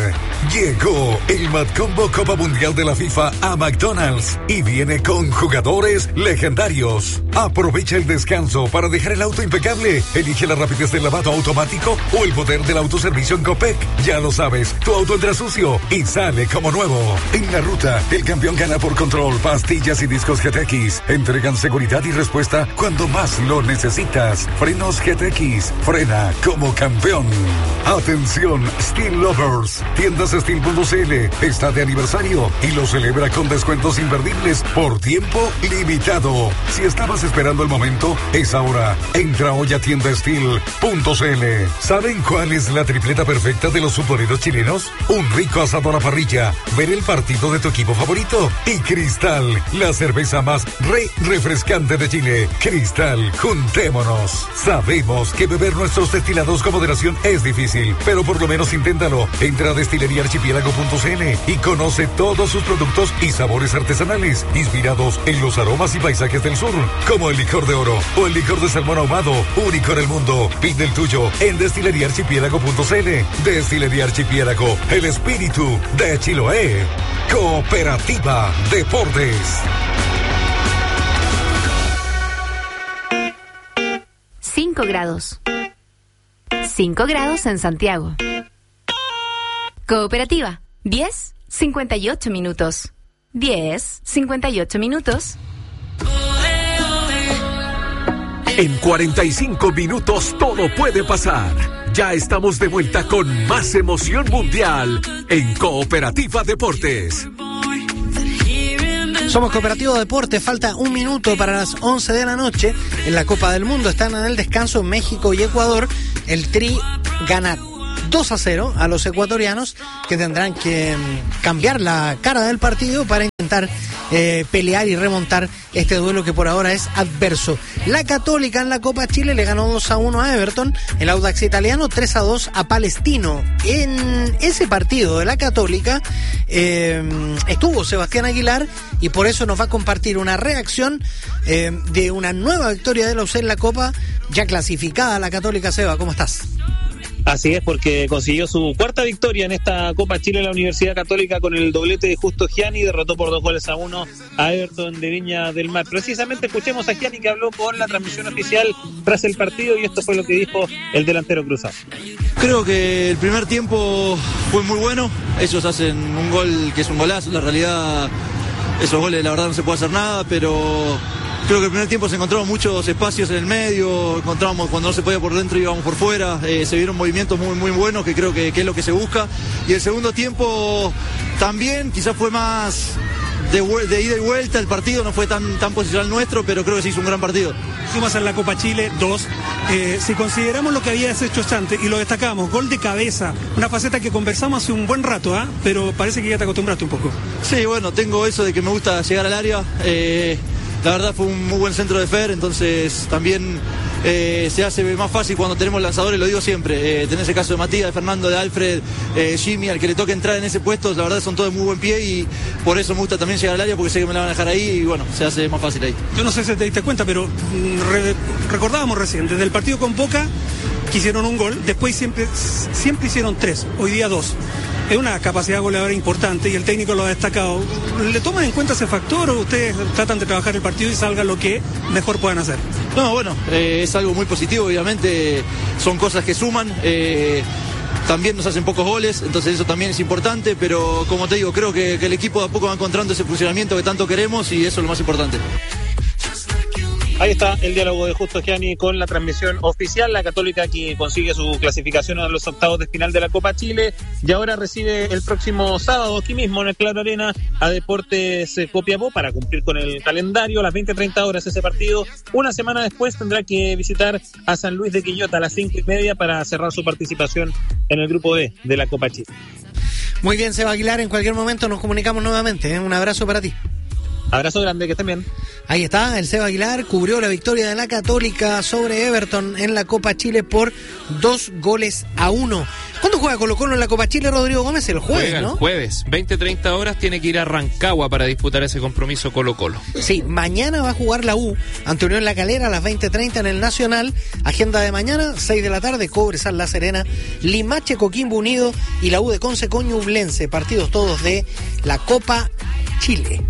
Llegó el Mad Combo Copa Mundial de la FIFA a McDonald's y viene con jugadores legendarios. Aprovecha el descanso para dejar el auto impecable. Elige la rapidez del lavado automático o el poder del autoservicio en Copec. Ya lo sabes, tu auto entra sucio y sale como nuevo. En la ruta, el campeón gana por control. Pastillas y discos GTX entregan seguridad y respuesta cuando más lo necesitas. Frenos GTX, frena como campeón. Atención, Steel Lovers. Tiendas Steel.cl está de aniversario y lo celebra con descuentos imperdibles por tiempo limitado. Si estabas esperando el momento, es ahora. Entra hoy a tiendasteel.cl. ¿Saben cuál es la tripleta perfecta de los futboleros chilenos? Un rico asado a la parrilla, ver el partido de tu equipo favorito y Cristal, la cerveza más refrescante de Chile. Cristal, juntémonos. Sabemos que beber nuestros destilados como de recuperación es difícil, pero por lo menos inténtalo. Entra a destileriaarchipiélago.cl y conoce todos sus productos y sabores artesanales, inspirados en los aromas y paisajes del sur, como el licor de oro o el licor de salmón ahumado, único en el mundo. Pide el tuyo en destileriaarchipiélago.cl. Destilería Archipiélago, el espíritu de Chiloé. Cooperativa Deportes. 5 grados. 5 grados en Santiago. Cooperativa, 10:58 minutos. 10:58 minutos. En 45 minutos todo puede pasar. Ya estamos de vuelta con más emoción mundial en Cooperativa Deportes. Somos Cooperativa Deportes, falta un minuto para las 11 de la noche. En la Copa del Mundo están en el descanso México y Ecuador. El Tri gana 2-0 a los ecuatorianos, que tendrán que cambiar la cara del partido para intentar pelear y remontar este duelo que por ahora es adverso. La Católica en la Copa Chile le ganó 2-1 a Everton, el Audax italiano 3-2 a Palestino. En ese partido de la Católica estuvo Sebastián Aguilar y por eso nos va a compartir una reacción de una nueva victoria de la UC en la Copa, ya clasificada la Católica. Seba, ¿cómo estás? Así es, porque consiguió su cuarta victoria en esta Copa Chile la Universidad Católica con el doblete de Justo Gianni, derrotó por 2-1 a Everton de Viña del Mar. Precisamente escuchemos a Gianni, que habló con la transmisión oficial tras el partido, y esto fue lo que dijo el delantero cruzado. Creo que el primer tiempo fue muy bueno, ellos hacen un gol que es un golazo, la realidad esos goles la verdad no se puede hacer nada, pero creo que el primer tiempo se encontraron muchos espacios en el medio, encontramos cuando no se podía por dentro íbamos por fuera, se vieron movimientos muy muy buenos que creo que es lo que se busca, y el segundo tiempo también quizás fue más de ida y vuelta, el partido no fue tan posicional nuestro, pero creo que se hizo un gran partido. Sumas en la Copa Chile 2, si consideramos lo que habías hecho antes y lo destacamos, gol de cabeza, una faceta que conversamos hace un buen rato, pero parece que ya te acostumbraste un poco. Sí, bueno, tengo eso de que me gusta llegar al área, la verdad fue un muy buen centro de Fer, entonces también se hace más fácil cuando tenemos lanzadores, lo digo siempre, tenés el caso de Matías, de Fernando, de Alfred, Jimmy, al que le toque entrar en ese puesto, la verdad son todos de muy buen pie y por eso me gusta también llegar al área porque sé que me la van a dejar ahí y bueno, se hace más fácil ahí. Yo no sé si te diste cuenta, pero recordábamos recién, desde el partido con Boca que hicieron un gol, después siempre hicieron 3, hoy día 2. Es una capacidad goleadora importante y el técnico lo ha destacado. ¿Le toman en cuenta ese factor o ustedes tratan de trabajar el partido y salga lo que mejor puedan hacer? No, bueno, es algo muy positivo, obviamente son cosas que suman, también nos hacen pocos goles, entonces eso también es importante, pero como te digo, creo que el equipo de a poco va encontrando ese funcionamiento que tanto queremos y eso es lo más importante. Ahí está el diálogo de Justo Gianni con la transmisión oficial. La Católica que consigue su clasificación a los octavos de final de la Copa Chile y ahora recibe el próximo sábado aquí mismo en el Claro Arena a Deportes Copiapó para cumplir con el calendario. A las 20:30 horas ese partido. Una semana después tendrá que visitar a San Luis de Quillota a las 5:30 para cerrar su participación en el grupo D de la Copa Chile. Muy bien, Seba Aguilar, en cualquier momento nos comunicamos nuevamente. Un abrazo para ti. Abrazo grande, que estén bien. Ahí está, el Seba Aguilar cubrió la victoria de la Católica sobre Everton en la Copa Chile por 2-1. ¿Cuándo juega Colo-Colo en la Copa Chile, Rodrigo Gómez? El jueves, juega, ¿no? El jueves, 20:30 horas, tiene que ir a Rancagua para disputar ese compromiso Colo-Colo. Sí, mañana va a jugar la U ante Unión La Calera a las 20:30 en el Nacional. Agenda de mañana, 6 de la tarde, Cobresal La Serena, Limache Coquimbo Unido y la U de Conce con Ñublense. Partidos todos de la Copa Chile.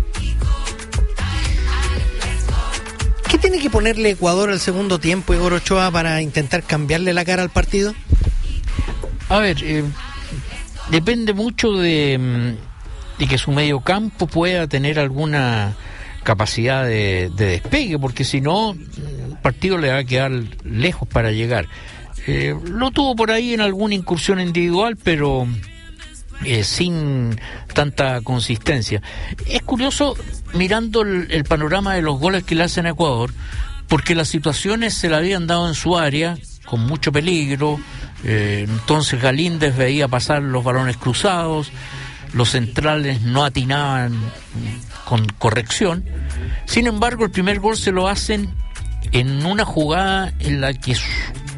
¿Qué tiene que ponerle Ecuador al segundo tiempo, Igor Ochoa, para intentar cambiarle la cara al partido? A ver, depende mucho de que su mediocampo pueda tener alguna capacidad de despegue, porque si no, el partido le va a quedar lejos para llegar. Lo tuvo por ahí en alguna incursión individual, pero sin tanta consistencia. Es curioso mirando el panorama de los goles que le hacen a Ecuador, porque las situaciones se le habían dado en su área con mucho peligro. Entonces Galíndez veía pasar los balones cruzados, los centrales no atinaban con corrección. Sin embargo, el primer gol se lo hacen en una jugada en la que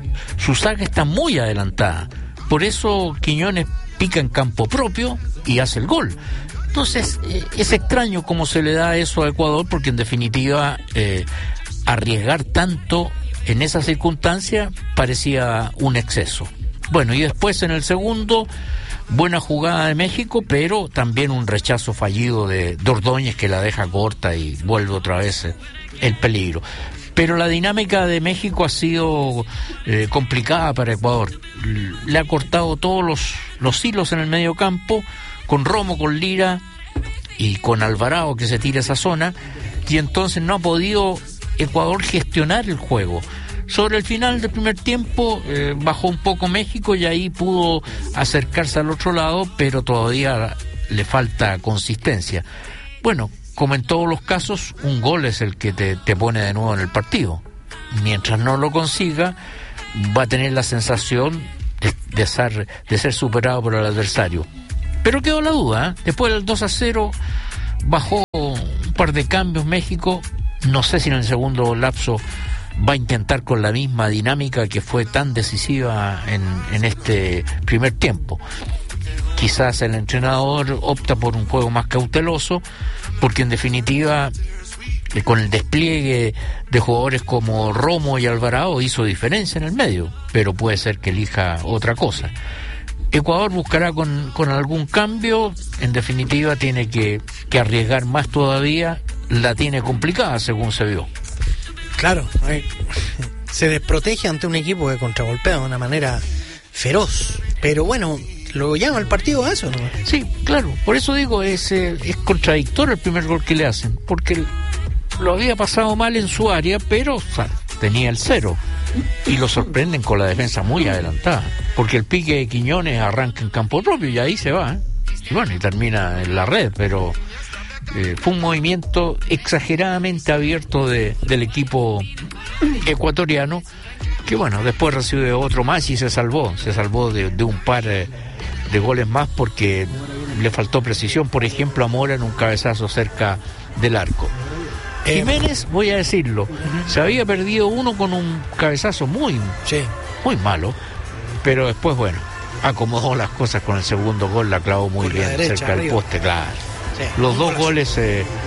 su saga está muy adelantada. Por eso Quiñones pica en campo propio y hace el gol. Entonces, es extraño cómo se le da eso a Ecuador, porque en definitiva arriesgar tanto en esa circunstancia parecía un exceso. Bueno, y después en el segundo, buena jugada de México, pero también un rechazo fallido de Ordóñez, que la deja corta y vuelve otra vez el peligro. Pero la dinámica de México ha sido complicada para Ecuador. Le ha cortado todos los hilos en el medio campo, con Romo, con Lira y con Alvarado, que se tira esa zona, y entonces no ha podido Ecuador gestionar el juego. Sobre el final del primer tiempo bajó un poco México y ahí pudo acercarse al otro lado, pero todavía le falta consistencia. Bueno, como en todos los casos, un gol es el que te pone de nuevo en el partido. Mientras no lo consiga, va a tener la sensación de ser superado por el adversario. Pero quedó la duda, ¿eh? Después del 2-0 bajó un par de cambios México. No sé si en el segundo lapso va a intentar con la misma dinámica que fue tan decisiva en este primer tiempo. Quizás el entrenador opta por un juego más cauteloso, porque en definitiva con el despliegue de jugadores como Romo y Alvarado hizo diferencia en el medio, pero puede ser que elija otra cosa. Ecuador buscará con algún cambio. En definitiva tiene que arriesgar más todavía. La tiene complicada según se vio. Claro, se desprotege ante un equipo que contragolpea de una manera feroz, pero bueno, lo llama el partido a eso, ¿no? Sí, claro, por eso digo, es contradictorio el primer gol que le hacen, porque lo había pasado mal en su área, pero tenía el 0, y lo sorprenden con la defensa muy adelantada, porque el pique de Quiñones arranca en campo propio y ahí se va, y bueno, y termina en la red, pero fue un movimiento exageradamente abierto del equipo ecuatoriano, que bueno, después recibió otro más y se salvó de un par de goles más, porque le faltó precisión, por ejemplo a Mora en un cabezazo cerca del arco. Jiménez, voy a decirlo, se había perdido uno con un cabezazo muy malo, pero después bueno, acomodó las cosas con el segundo gol, la clavó muy bien derecha, cerca del poste, claro. Sí, los dos goles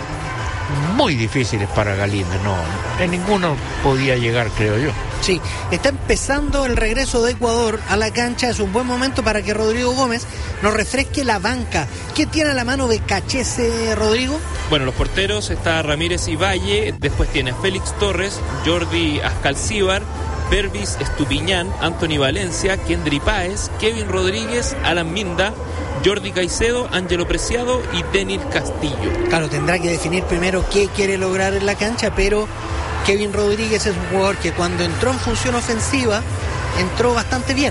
muy difíciles para Galíndez, en ninguno podía llegar, creo yo. Sí, está empezando el regreso de Ecuador a la cancha. Es un buen momento para que Rodrigo Gómez nos refresque la banca. ¿Qué tiene a la mano de Cachese, Rodrigo? Bueno, los porteros está Ramírez y Valle, después tiene Félix Torres, Jordi Ascalcíbar, Pervis Estupiñán, Anthony Valencia, Kendry Páez, Kevin Rodríguez, Alan Minda, Jordi Caicedo, Ángelo Preciado y Denis Castillo. Claro, tendrá que definir primero qué quiere lograr en la cancha, pero Kevin Rodríguez es un jugador que cuando entró en función ofensiva entró bastante bien.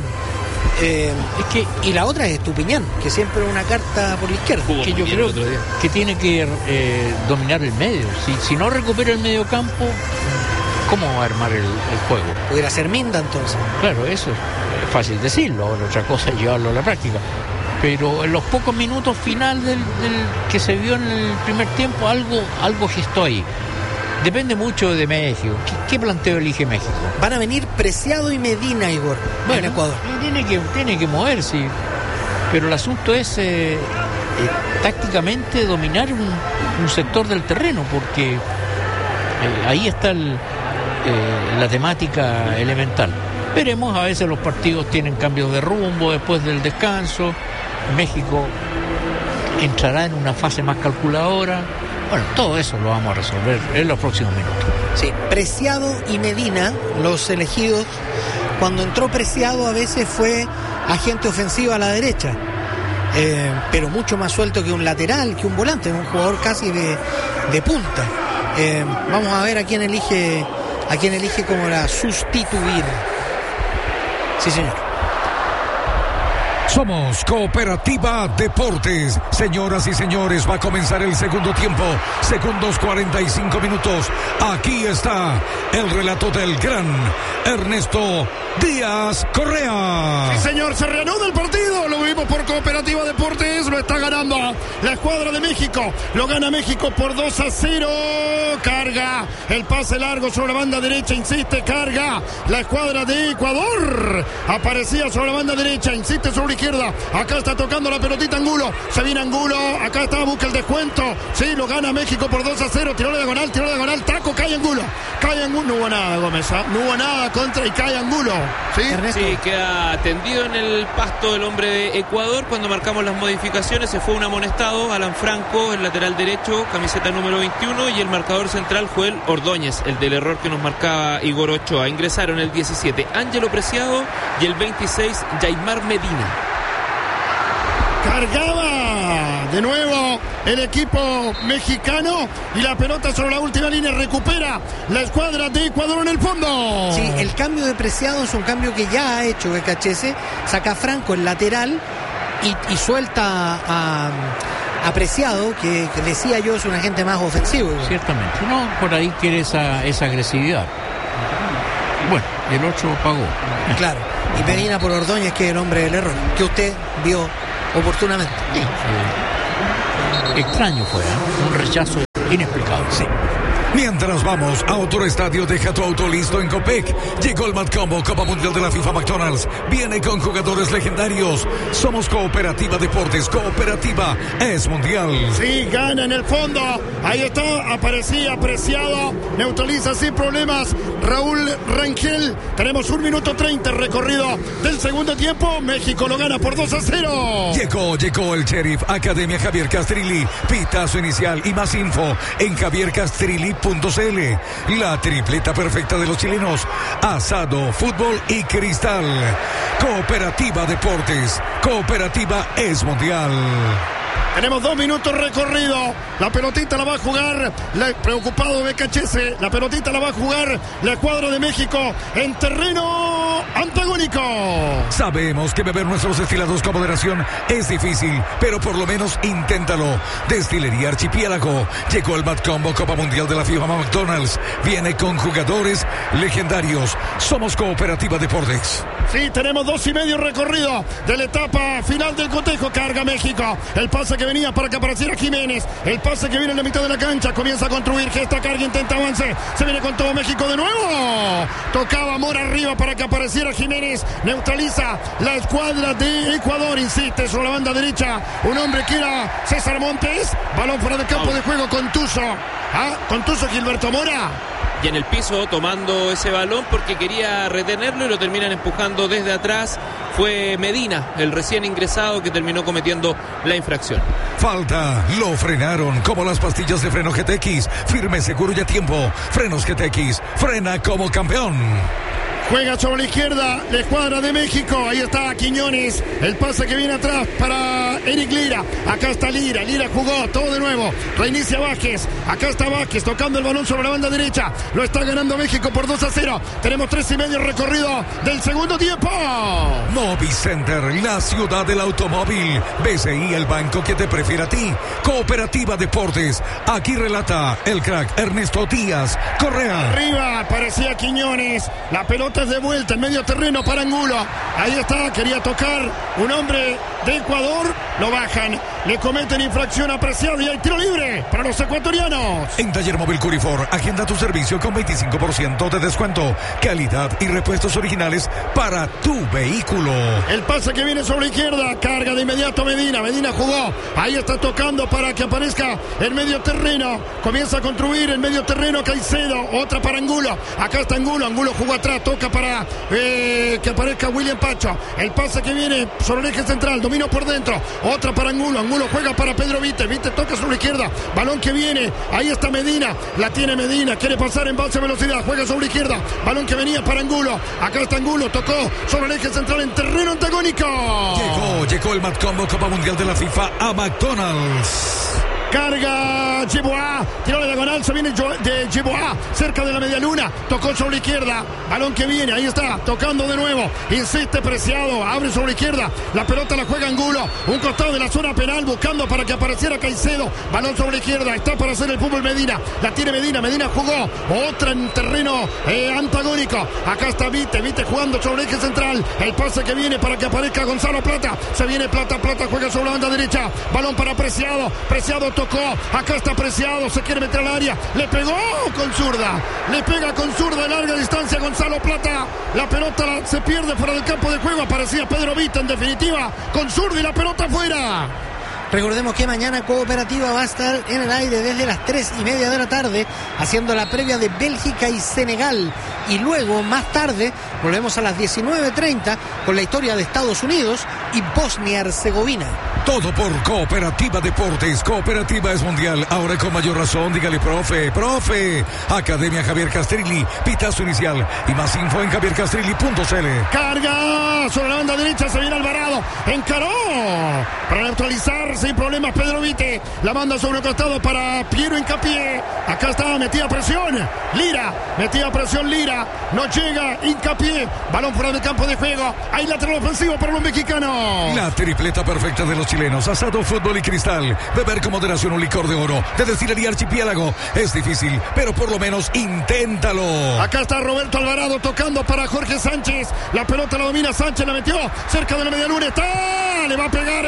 Y la otra es Estupiñán, que siempre es una carta por la izquierda. Que yo creo que tiene que dominar el medio. Si no recupera el medio campo, ¿cómo va a armar el juego? Pudiera ser Minda entonces. Claro, eso es fácil decirlo, ahora otra cosa es llevarlo a la práctica. Pero en los pocos minutos final del que se vio en el primer tiempo, algo gestó ahí. Depende mucho de México. ¿Qué planteo elige México? Van a venir Preciado y Medina, Igor, en Ecuador. Tiene que moverse. Pero el asunto es tácticamente dominar un sector del terreno, porque ahí está la temática elemental. Veremos, a veces los partidos tienen cambios de rumbo después del descanso. México entrará en una fase más calculadora. Bueno, todo eso lo vamos a resolver en los próximos minutos. Sí, Preciado y Medina, los elegidos. Cuando entró Preciado a veces fue agente ofensivo a la derecha, pero mucho más suelto que un lateral, que un volante, un jugador casi de punta. Vamos a ver a quién elige como la sustituir. Sí, señor. Somos Cooperativa Deportes. Señoras y señores, va a comenzar el segundo tiempo. Segundos 45 minutos. Aquí está el relato del gran Ernesto Díaz Correa. Sí, señor, se reanuda el partido. Lo vimos por Cooperativa Deportes. Lo está ganando la escuadra de México. Lo gana México por 2-0. Carga el pase largo sobre la banda derecha. Insiste, carga la escuadra de Ecuador. Aparecía sobre la banda derecha. Insiste sobre la izquierda. Acá está tocando la pelotita Angulo. Se viene Angulo. Acá está, busca el descuento. Sí, lo gana México por 2-0. Tiró la diagonal. Taco, cae Angulo. No hubo nada, Gómez. No hubo nada contra y cae Angulo. Sí, queda tendido en el pasto el hombre de Ecuador. Cuando marcamos las modificaciones se fue un amonestado, Alan Franco, el lateral derecho, camiseta número 21, y el marcador central Joel Ordóñez, el del error que nos marcaba Igor Ochoa. Ingresaron el 17 Ángelo Preciado y el 26 Yaimar Medina. Cargaba de nuevo el equipo mexicano y la pelota sobre la última línea recupera la escuadra de Ecuador en el fondo. Sí, el cambio de Preciado es un cambio que ya ha hecho BKHS. Saca a Franco el lateral y suelta a Preciado, que decía yo es un agente más ofensivo. Ciertamente, no, por ahí quiere esa agresividad. Bueno, el 8 pagó. Claro, y Medina por Ordóñez, que es el hombre del error, que usted vio oportunamente. Sí. Extraño fue, un rechazo inexplicable. Sí. Mientras vamos a otro estadio, deja tu auto listo en Copec. Llegó el Mad Combo, Copa Mundial de la FIFA McDonald's. Viene con jugadores legendarios. Somos Cooperativa Deportes. Cooperativa es mundial. Sí, gana en el fondo. Ahí está, aparecía Preciado. Neutraliza sin problemas Raúl Rangel. Tenemos 1 minuto 30 recorrido del segundo tiempo. México lo gana por 2-0. Llegó el Sheriff Academia Javier Castrilli. Pitazo inicial y más info en javiercastrilli.cl. La tripleta perfecta de los chilenos: asado, fútbol y cristal. Cooperativa Deportes. Cooperativa es mundial. Tenemos 2 minutos recorrido. La pelotita la va a jugar, preocupado BKHS, la pelotita la va a jugar la escuadra de México en terreno antagónico. Sabemos que beber nuestros destilados con moderación es difícil, pero por lo menos inténtalo. Destilería Archipiélago. Llegó el Mad Combo Copa Mundial de la FIFA McDonald's. Viene con jugadores legendarios. Somos Cooperativa Deportes. Sí, tenemos 2:30 recorrido de la etapa final del cotejo. Carga México. El pase que venía para que apareciera Jiménez. El pase que viene en la mitad de la cancha. Comienza a construir. Gesta, carga, intenta avance. Se viene con todo México de nuevo. Tocaba Mora arriba para que apareciera Jiménez. Neutraliza la escuadra de Ecuador. Insiste sobre la banda derecha. Un hombre que era César Montes. Balón fuera del campo de juego. Contuso. Contuso Gilberto Mora. Y en el piso tomando ese balón porque quería retenerlo y lo terminan empujando desde atrás. Fue Medina, el recién ingresado, que terminó cometiendo la infracción. Falta, lo frenaron como las pastillas de freno GTX. Firme, seguro y a tiempo. Frenos GTX, frena como campeón. Juega sobre la izquierda la escuadra de México. Ahí está Quiñones. El pase que viene atrás para Eric Lira. Acá está Lira. Lira jugó todo de nuevo. Reinicia Vázquez. Acá está Vázquez tocando el balón sobre la banda derecha. Lo está ganando México por 2-0. Tenemos 3:30 recorrido del segundo tiempo. Movicenter, la ciudad del automóvil. BCI, el banco que te prefiere a ti. Cooperativa Deportes. Aquí relata el crack Ernesto Díaz Correa. Arriba aparecía Quiñones. La pelota de vuelta en medio terreno para Angulo. Ahí está, quería tocar un hombre de Ecuador. Lo bajan, le cometen infracción a Preciado y hay tiro libre para los ecuatorianos. En Taller Móvil Curifor, agenda tu servicio con 25% de descuento, calidad y repuestos originales para tu vehículo. El pase que viene sobre la izquierda, carga de inmediato Medina. Medina jugó, ahí está tocando para que aparezca el medio terreno. Comienza a construir el medio terreno Caicedo, otra para Angulo. Acá está Angulo, Angulo jugó atrás, toca para que aparezca William Pacho. El pase que viene sobre el eje central, dominó por dentro, otra para Angulo. Angulo juega para Pedro Vite. Vite toca sobre la izquierda, balón que viene, ahí está Medina, la tiene Medina, quiere pasar en base a velocidad, juega sobre la izquierda, balón que venía para Angulo. Acá está Angulo, tocó sobre el eje central en terreno antagónico. Llegó el Mad Combo Copa Mundial de la FIFA a McDonald's. Carga Yeboah, tiró la diagonal, se viene de Yeboah, cerca de la media luna, tocó sobre la izquierda, balón que viene, ahí está, tocando de nuevo, insiste Preciado, abre sobre la izquierda, la pelota la juega Angulo, un costado de la zona penal, buscando para que apareciera Caicedo, balón sobre la izquierda, está para hacer el fútbol Medina, la tiene Medina jugó, otra en terreno antagónico, acá está Vite jugando sobre el eje central, el pase que viene para que aparezca Gonzalo Plata, se viene Plata juega sobre la banda derecha, balón para Preciado tocó, acá está Preciado, se quiere meter al área, le pegó con zurda, le pega con zurda de larga distancia Gonzalo Plata, la pelota se pierde fuera del campo de juego, aparecía Pedro Vita en definitiva, con zurda y la pelota fuera. Recordemos que mañana Cooperativa va a estar en el aire desde las 3:30 de la tarde haciendo la previa de Bélgica y Senegal, y luego más tarde volvemos a las 19:30 con la historia de Estados Unidos y Bosnia-Herzegovina. Todo por Cooperativa Deportes. Cooperativa es mundial, ahora con mayor razón. Dígale, profe. Academia Javier Castrilli, pitazo inicial y más info en javiercastrilli.cl. Carga sobre la banda derecha, se viene Alvarado, encaró para neutralizar sin problemas Pedro Vite, la manda sobre el costado para Piero Hincapié, acá está, metida presión Lira, no llega Hincapié, balón fuera del campo de juego, hay lateral ofensivo para los mexicanos. La tripleta perfecta de los chilenos, asado, fútbol y cristal. Beber con moderación un licor de oro de Destilería Archipiélago es difícil, pero por lo menos inténtalo. Acá está Roberto Alvarado tocando para Jorge Sánchez, la pelota la domina Sánchez, la metió cerca de la media luna, le va a pegar,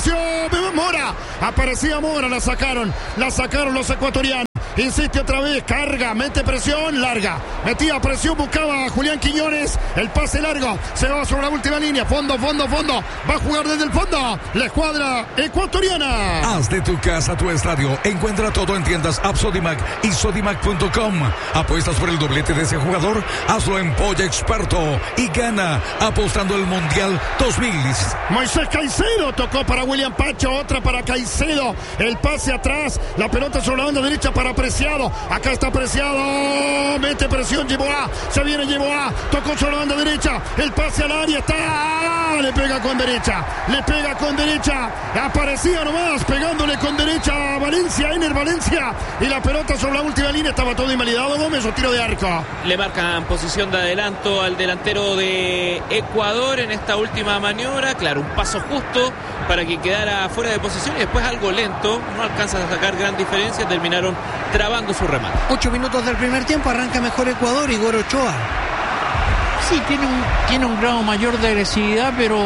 aparecía Mora, la sacaron los ecuatorianos. Insiste otra vez, carga, mete presión, larga. Metía presión, buscaba a Julián Quiñones. El pase largo, se va sobre la última línea. Fondo. Va a jugar desde el fondo la escuadra ecuatoriana. Haz de tu casa tu estadio. Encuentra todo en tiendas App Sodimac y Sodimac.com. ¿Apuestas por el doblete de ese jugador? Hazlo en Polla Experto y gana apostando el Mundial 2000. Moisés Caicedo tocó para William Pacho, otra para Caicedo. El pase atrás, la pelota sobre la banda derecha para Preciado, acá está Preciado, mete presión Yeboah, se viene Yeboah, tocó sobre la banda derecha, el pase al área, le pega con derecha, aparecía nomás, pegándole con derecha a Valencia, Ener Valencia, y la pelota sobre la última línea, estaba todo invalidado Gómez, o tiro de arco. Le marcan posición de adelanto al delantero de Ecuador en esta última maniobra, claro, un paso justo para que quedara fuera de posición y después algo lento, no alcanzan a sacar gran diferencia, terminaron trabando su remate. 8 minutos del primer tiempo, arranca mejor Ecuador, Igor Ochoa. Sí, tiene un grado mayor de agresividad, pero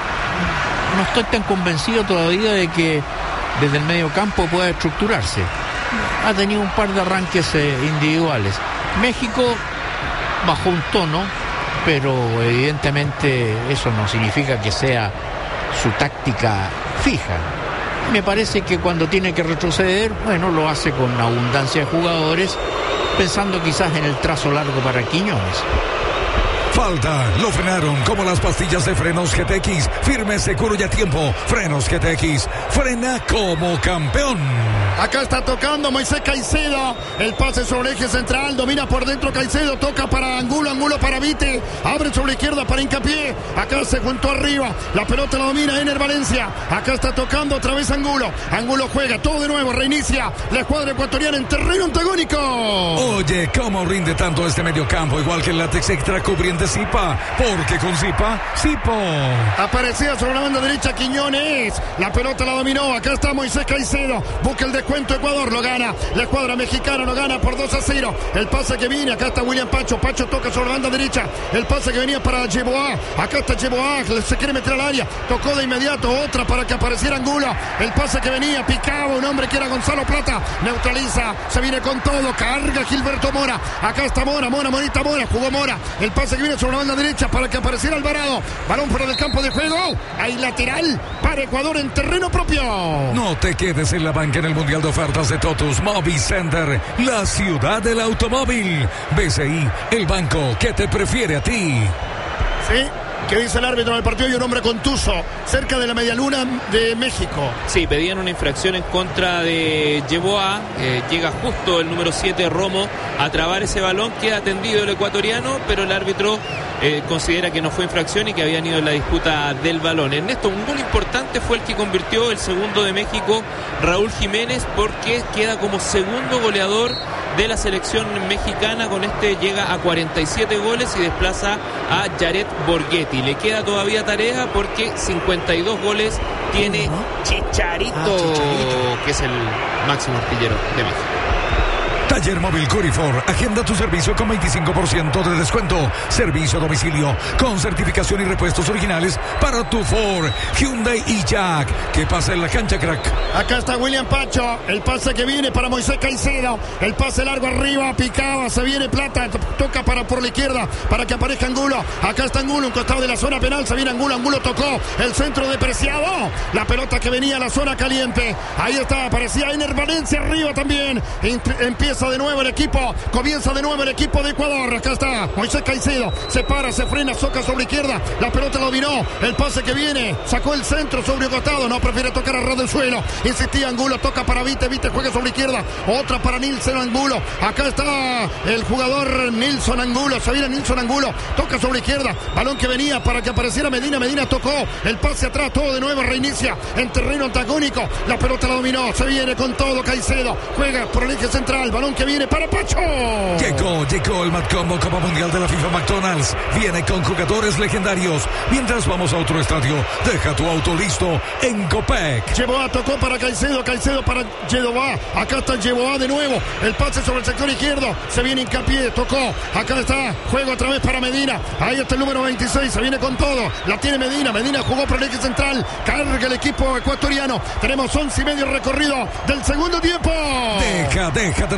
no estoy tan convencido todavía de que desde el medio campo pueda estructurarse. Ha tenido un par de arranques individuales. México bajó un tono, pero evidentemente eso no significa que sea su táctica fija. Me parece que cuando tiene que retroceder, lo hace con abundancia de jugadores, pensando quizás en el trazo largo para Quiñones. Falta, lo frenaron como las pastillas de frenos GTX, firme, seguro y a tiempo. Frenos GTX, frena como campeón. Acá está tocando Moisés Caicedo, el pase sobre el eje central, domina por dentro Caicedo, toca para Angulo para Vite, abre sobre la izquierda para Hincapié, acá se juntó arriba, la pelota la domina Ener Valencia, acá está tocando otra vez Angulo juega, todo de nuevo, reinicia la escuadra ecuatoriana en terreno antagónico. Oye, ¿cómo rinde tanto este mediocampo? Igual que el látex extra cubriente Zipa, porque con Zipa, Zipo. Aparecía sobre la banda derecha Quiñones, la pelota la dominó, acá está Moisés Caicedo, busca el descuento Ecuador, lo gana, la escuadra mexicana lo gana por 2-0, el pase que viene, acá está William Pacho toca sobre la banda derecha, el pase que venía para Yeboah, acá está Yeboah, se quiere meter al área, tocó de inmediato, otra para que apareciera Angulo, el pase que venía, picaba un hombre que era Gonzalo Plata, neutraliza, se viene con todo, carga Gilberto Mora, acá está Morita Mora, jugó Mora, el pase que viene sobre la banda derecha para que apareciera Alvarado, balón fuera del campo de juego, hay lateral para Ecuador en terreno propio. No te quedes en la banca en el Mundial de Ofertas de Totus Movicenter, la ciudad del automóvil. BCI, el banco que te prefiere a ti. Sí, ¿Qué dice el árbitro del partido? Y un hombre contuso cerca de la medialuna de México. Sí, pedían una infracción en contra de Yeboah. Llega justo el número 7, Romo, a trabar ese balón. Queda atendido el ecuatoriano, pero el árbitro considera que no fue infracción y que habían ido en la disputa del balón. Ernesto, un gol importante fue el que convirtió el segundo de México, Raúl Jiménez, porque queda como segundo goleador de la selección mexicana. Con este llega a 47 goles y desplaza a Jared Borghetti. Le queda todavía tarea porque 52 goles tiene Chicharito, que es el máximo artillero de México. Taller Móvil Curifor. Agenda tu servicio con 25% de descuento. Servicio a domicilio con certificación y repuestos originales para tu Ford, Hyundai y Jack. ¿Qué pasa en la cancha, crack? Acá está William Pacho. El pase que viene para Moisés Caicedo. El pase largo arriba, picaba. Se viene Plata. Toca por la izquierda para que aparezca Angulo. Acá está Angulo, un costado de la zona penal. Se viene Angulo. Angulo tocó el centro de Preciado. La pelota que venía a la zona caliente. Ahí está. Aparecía Ener Valencia arriba también. Empieza de nuevo el equipo, comienza de nuevo el equipo de Ecuador. Acá está Moisés Caicedo, se para, se frena, soca sobre izquierda, la pelota lo dominó, el pase que viene, sacó el centro sobre el costado, no, prefiere tocar a ras del suelo, insistía Angulo, toca para Vite, Vite juega sobre izquierda, otra para Nilson Angulo, acá está el jugador Nilson Angulo, se viene Nilson Angulo, toca sobre izquierda, balón que venía para que apareciera Medina, Medina tocó, el pase atrás, todo de nuevo, reinicia en terreno antagónico, la pelota la dominó, se viene con todo Caicedo, juega por el eje central, balón que viene para Pacho. Llegó el Matcombo Copa Mundial de la FIFA McDonald's. Viene con jugadores legendarios. Mientras vamos a otro estadio, deja tu auto listo en Copec. Yeboah tocó para Caicedo, Caicedo para Yeboah. Acá está Yeboah de nuevo. El pase sobre el sector izquierdo. Se viene Hincapié, tocó. Acá está, juego otra vez para Medina. Ahí está el número 26, se viene con todo. La tiene Medina, Medina jugó por el eje central. Carga el equipo ecuatoriano. Tenemos 11 y medio recorrido del segundo tiempo. Deja de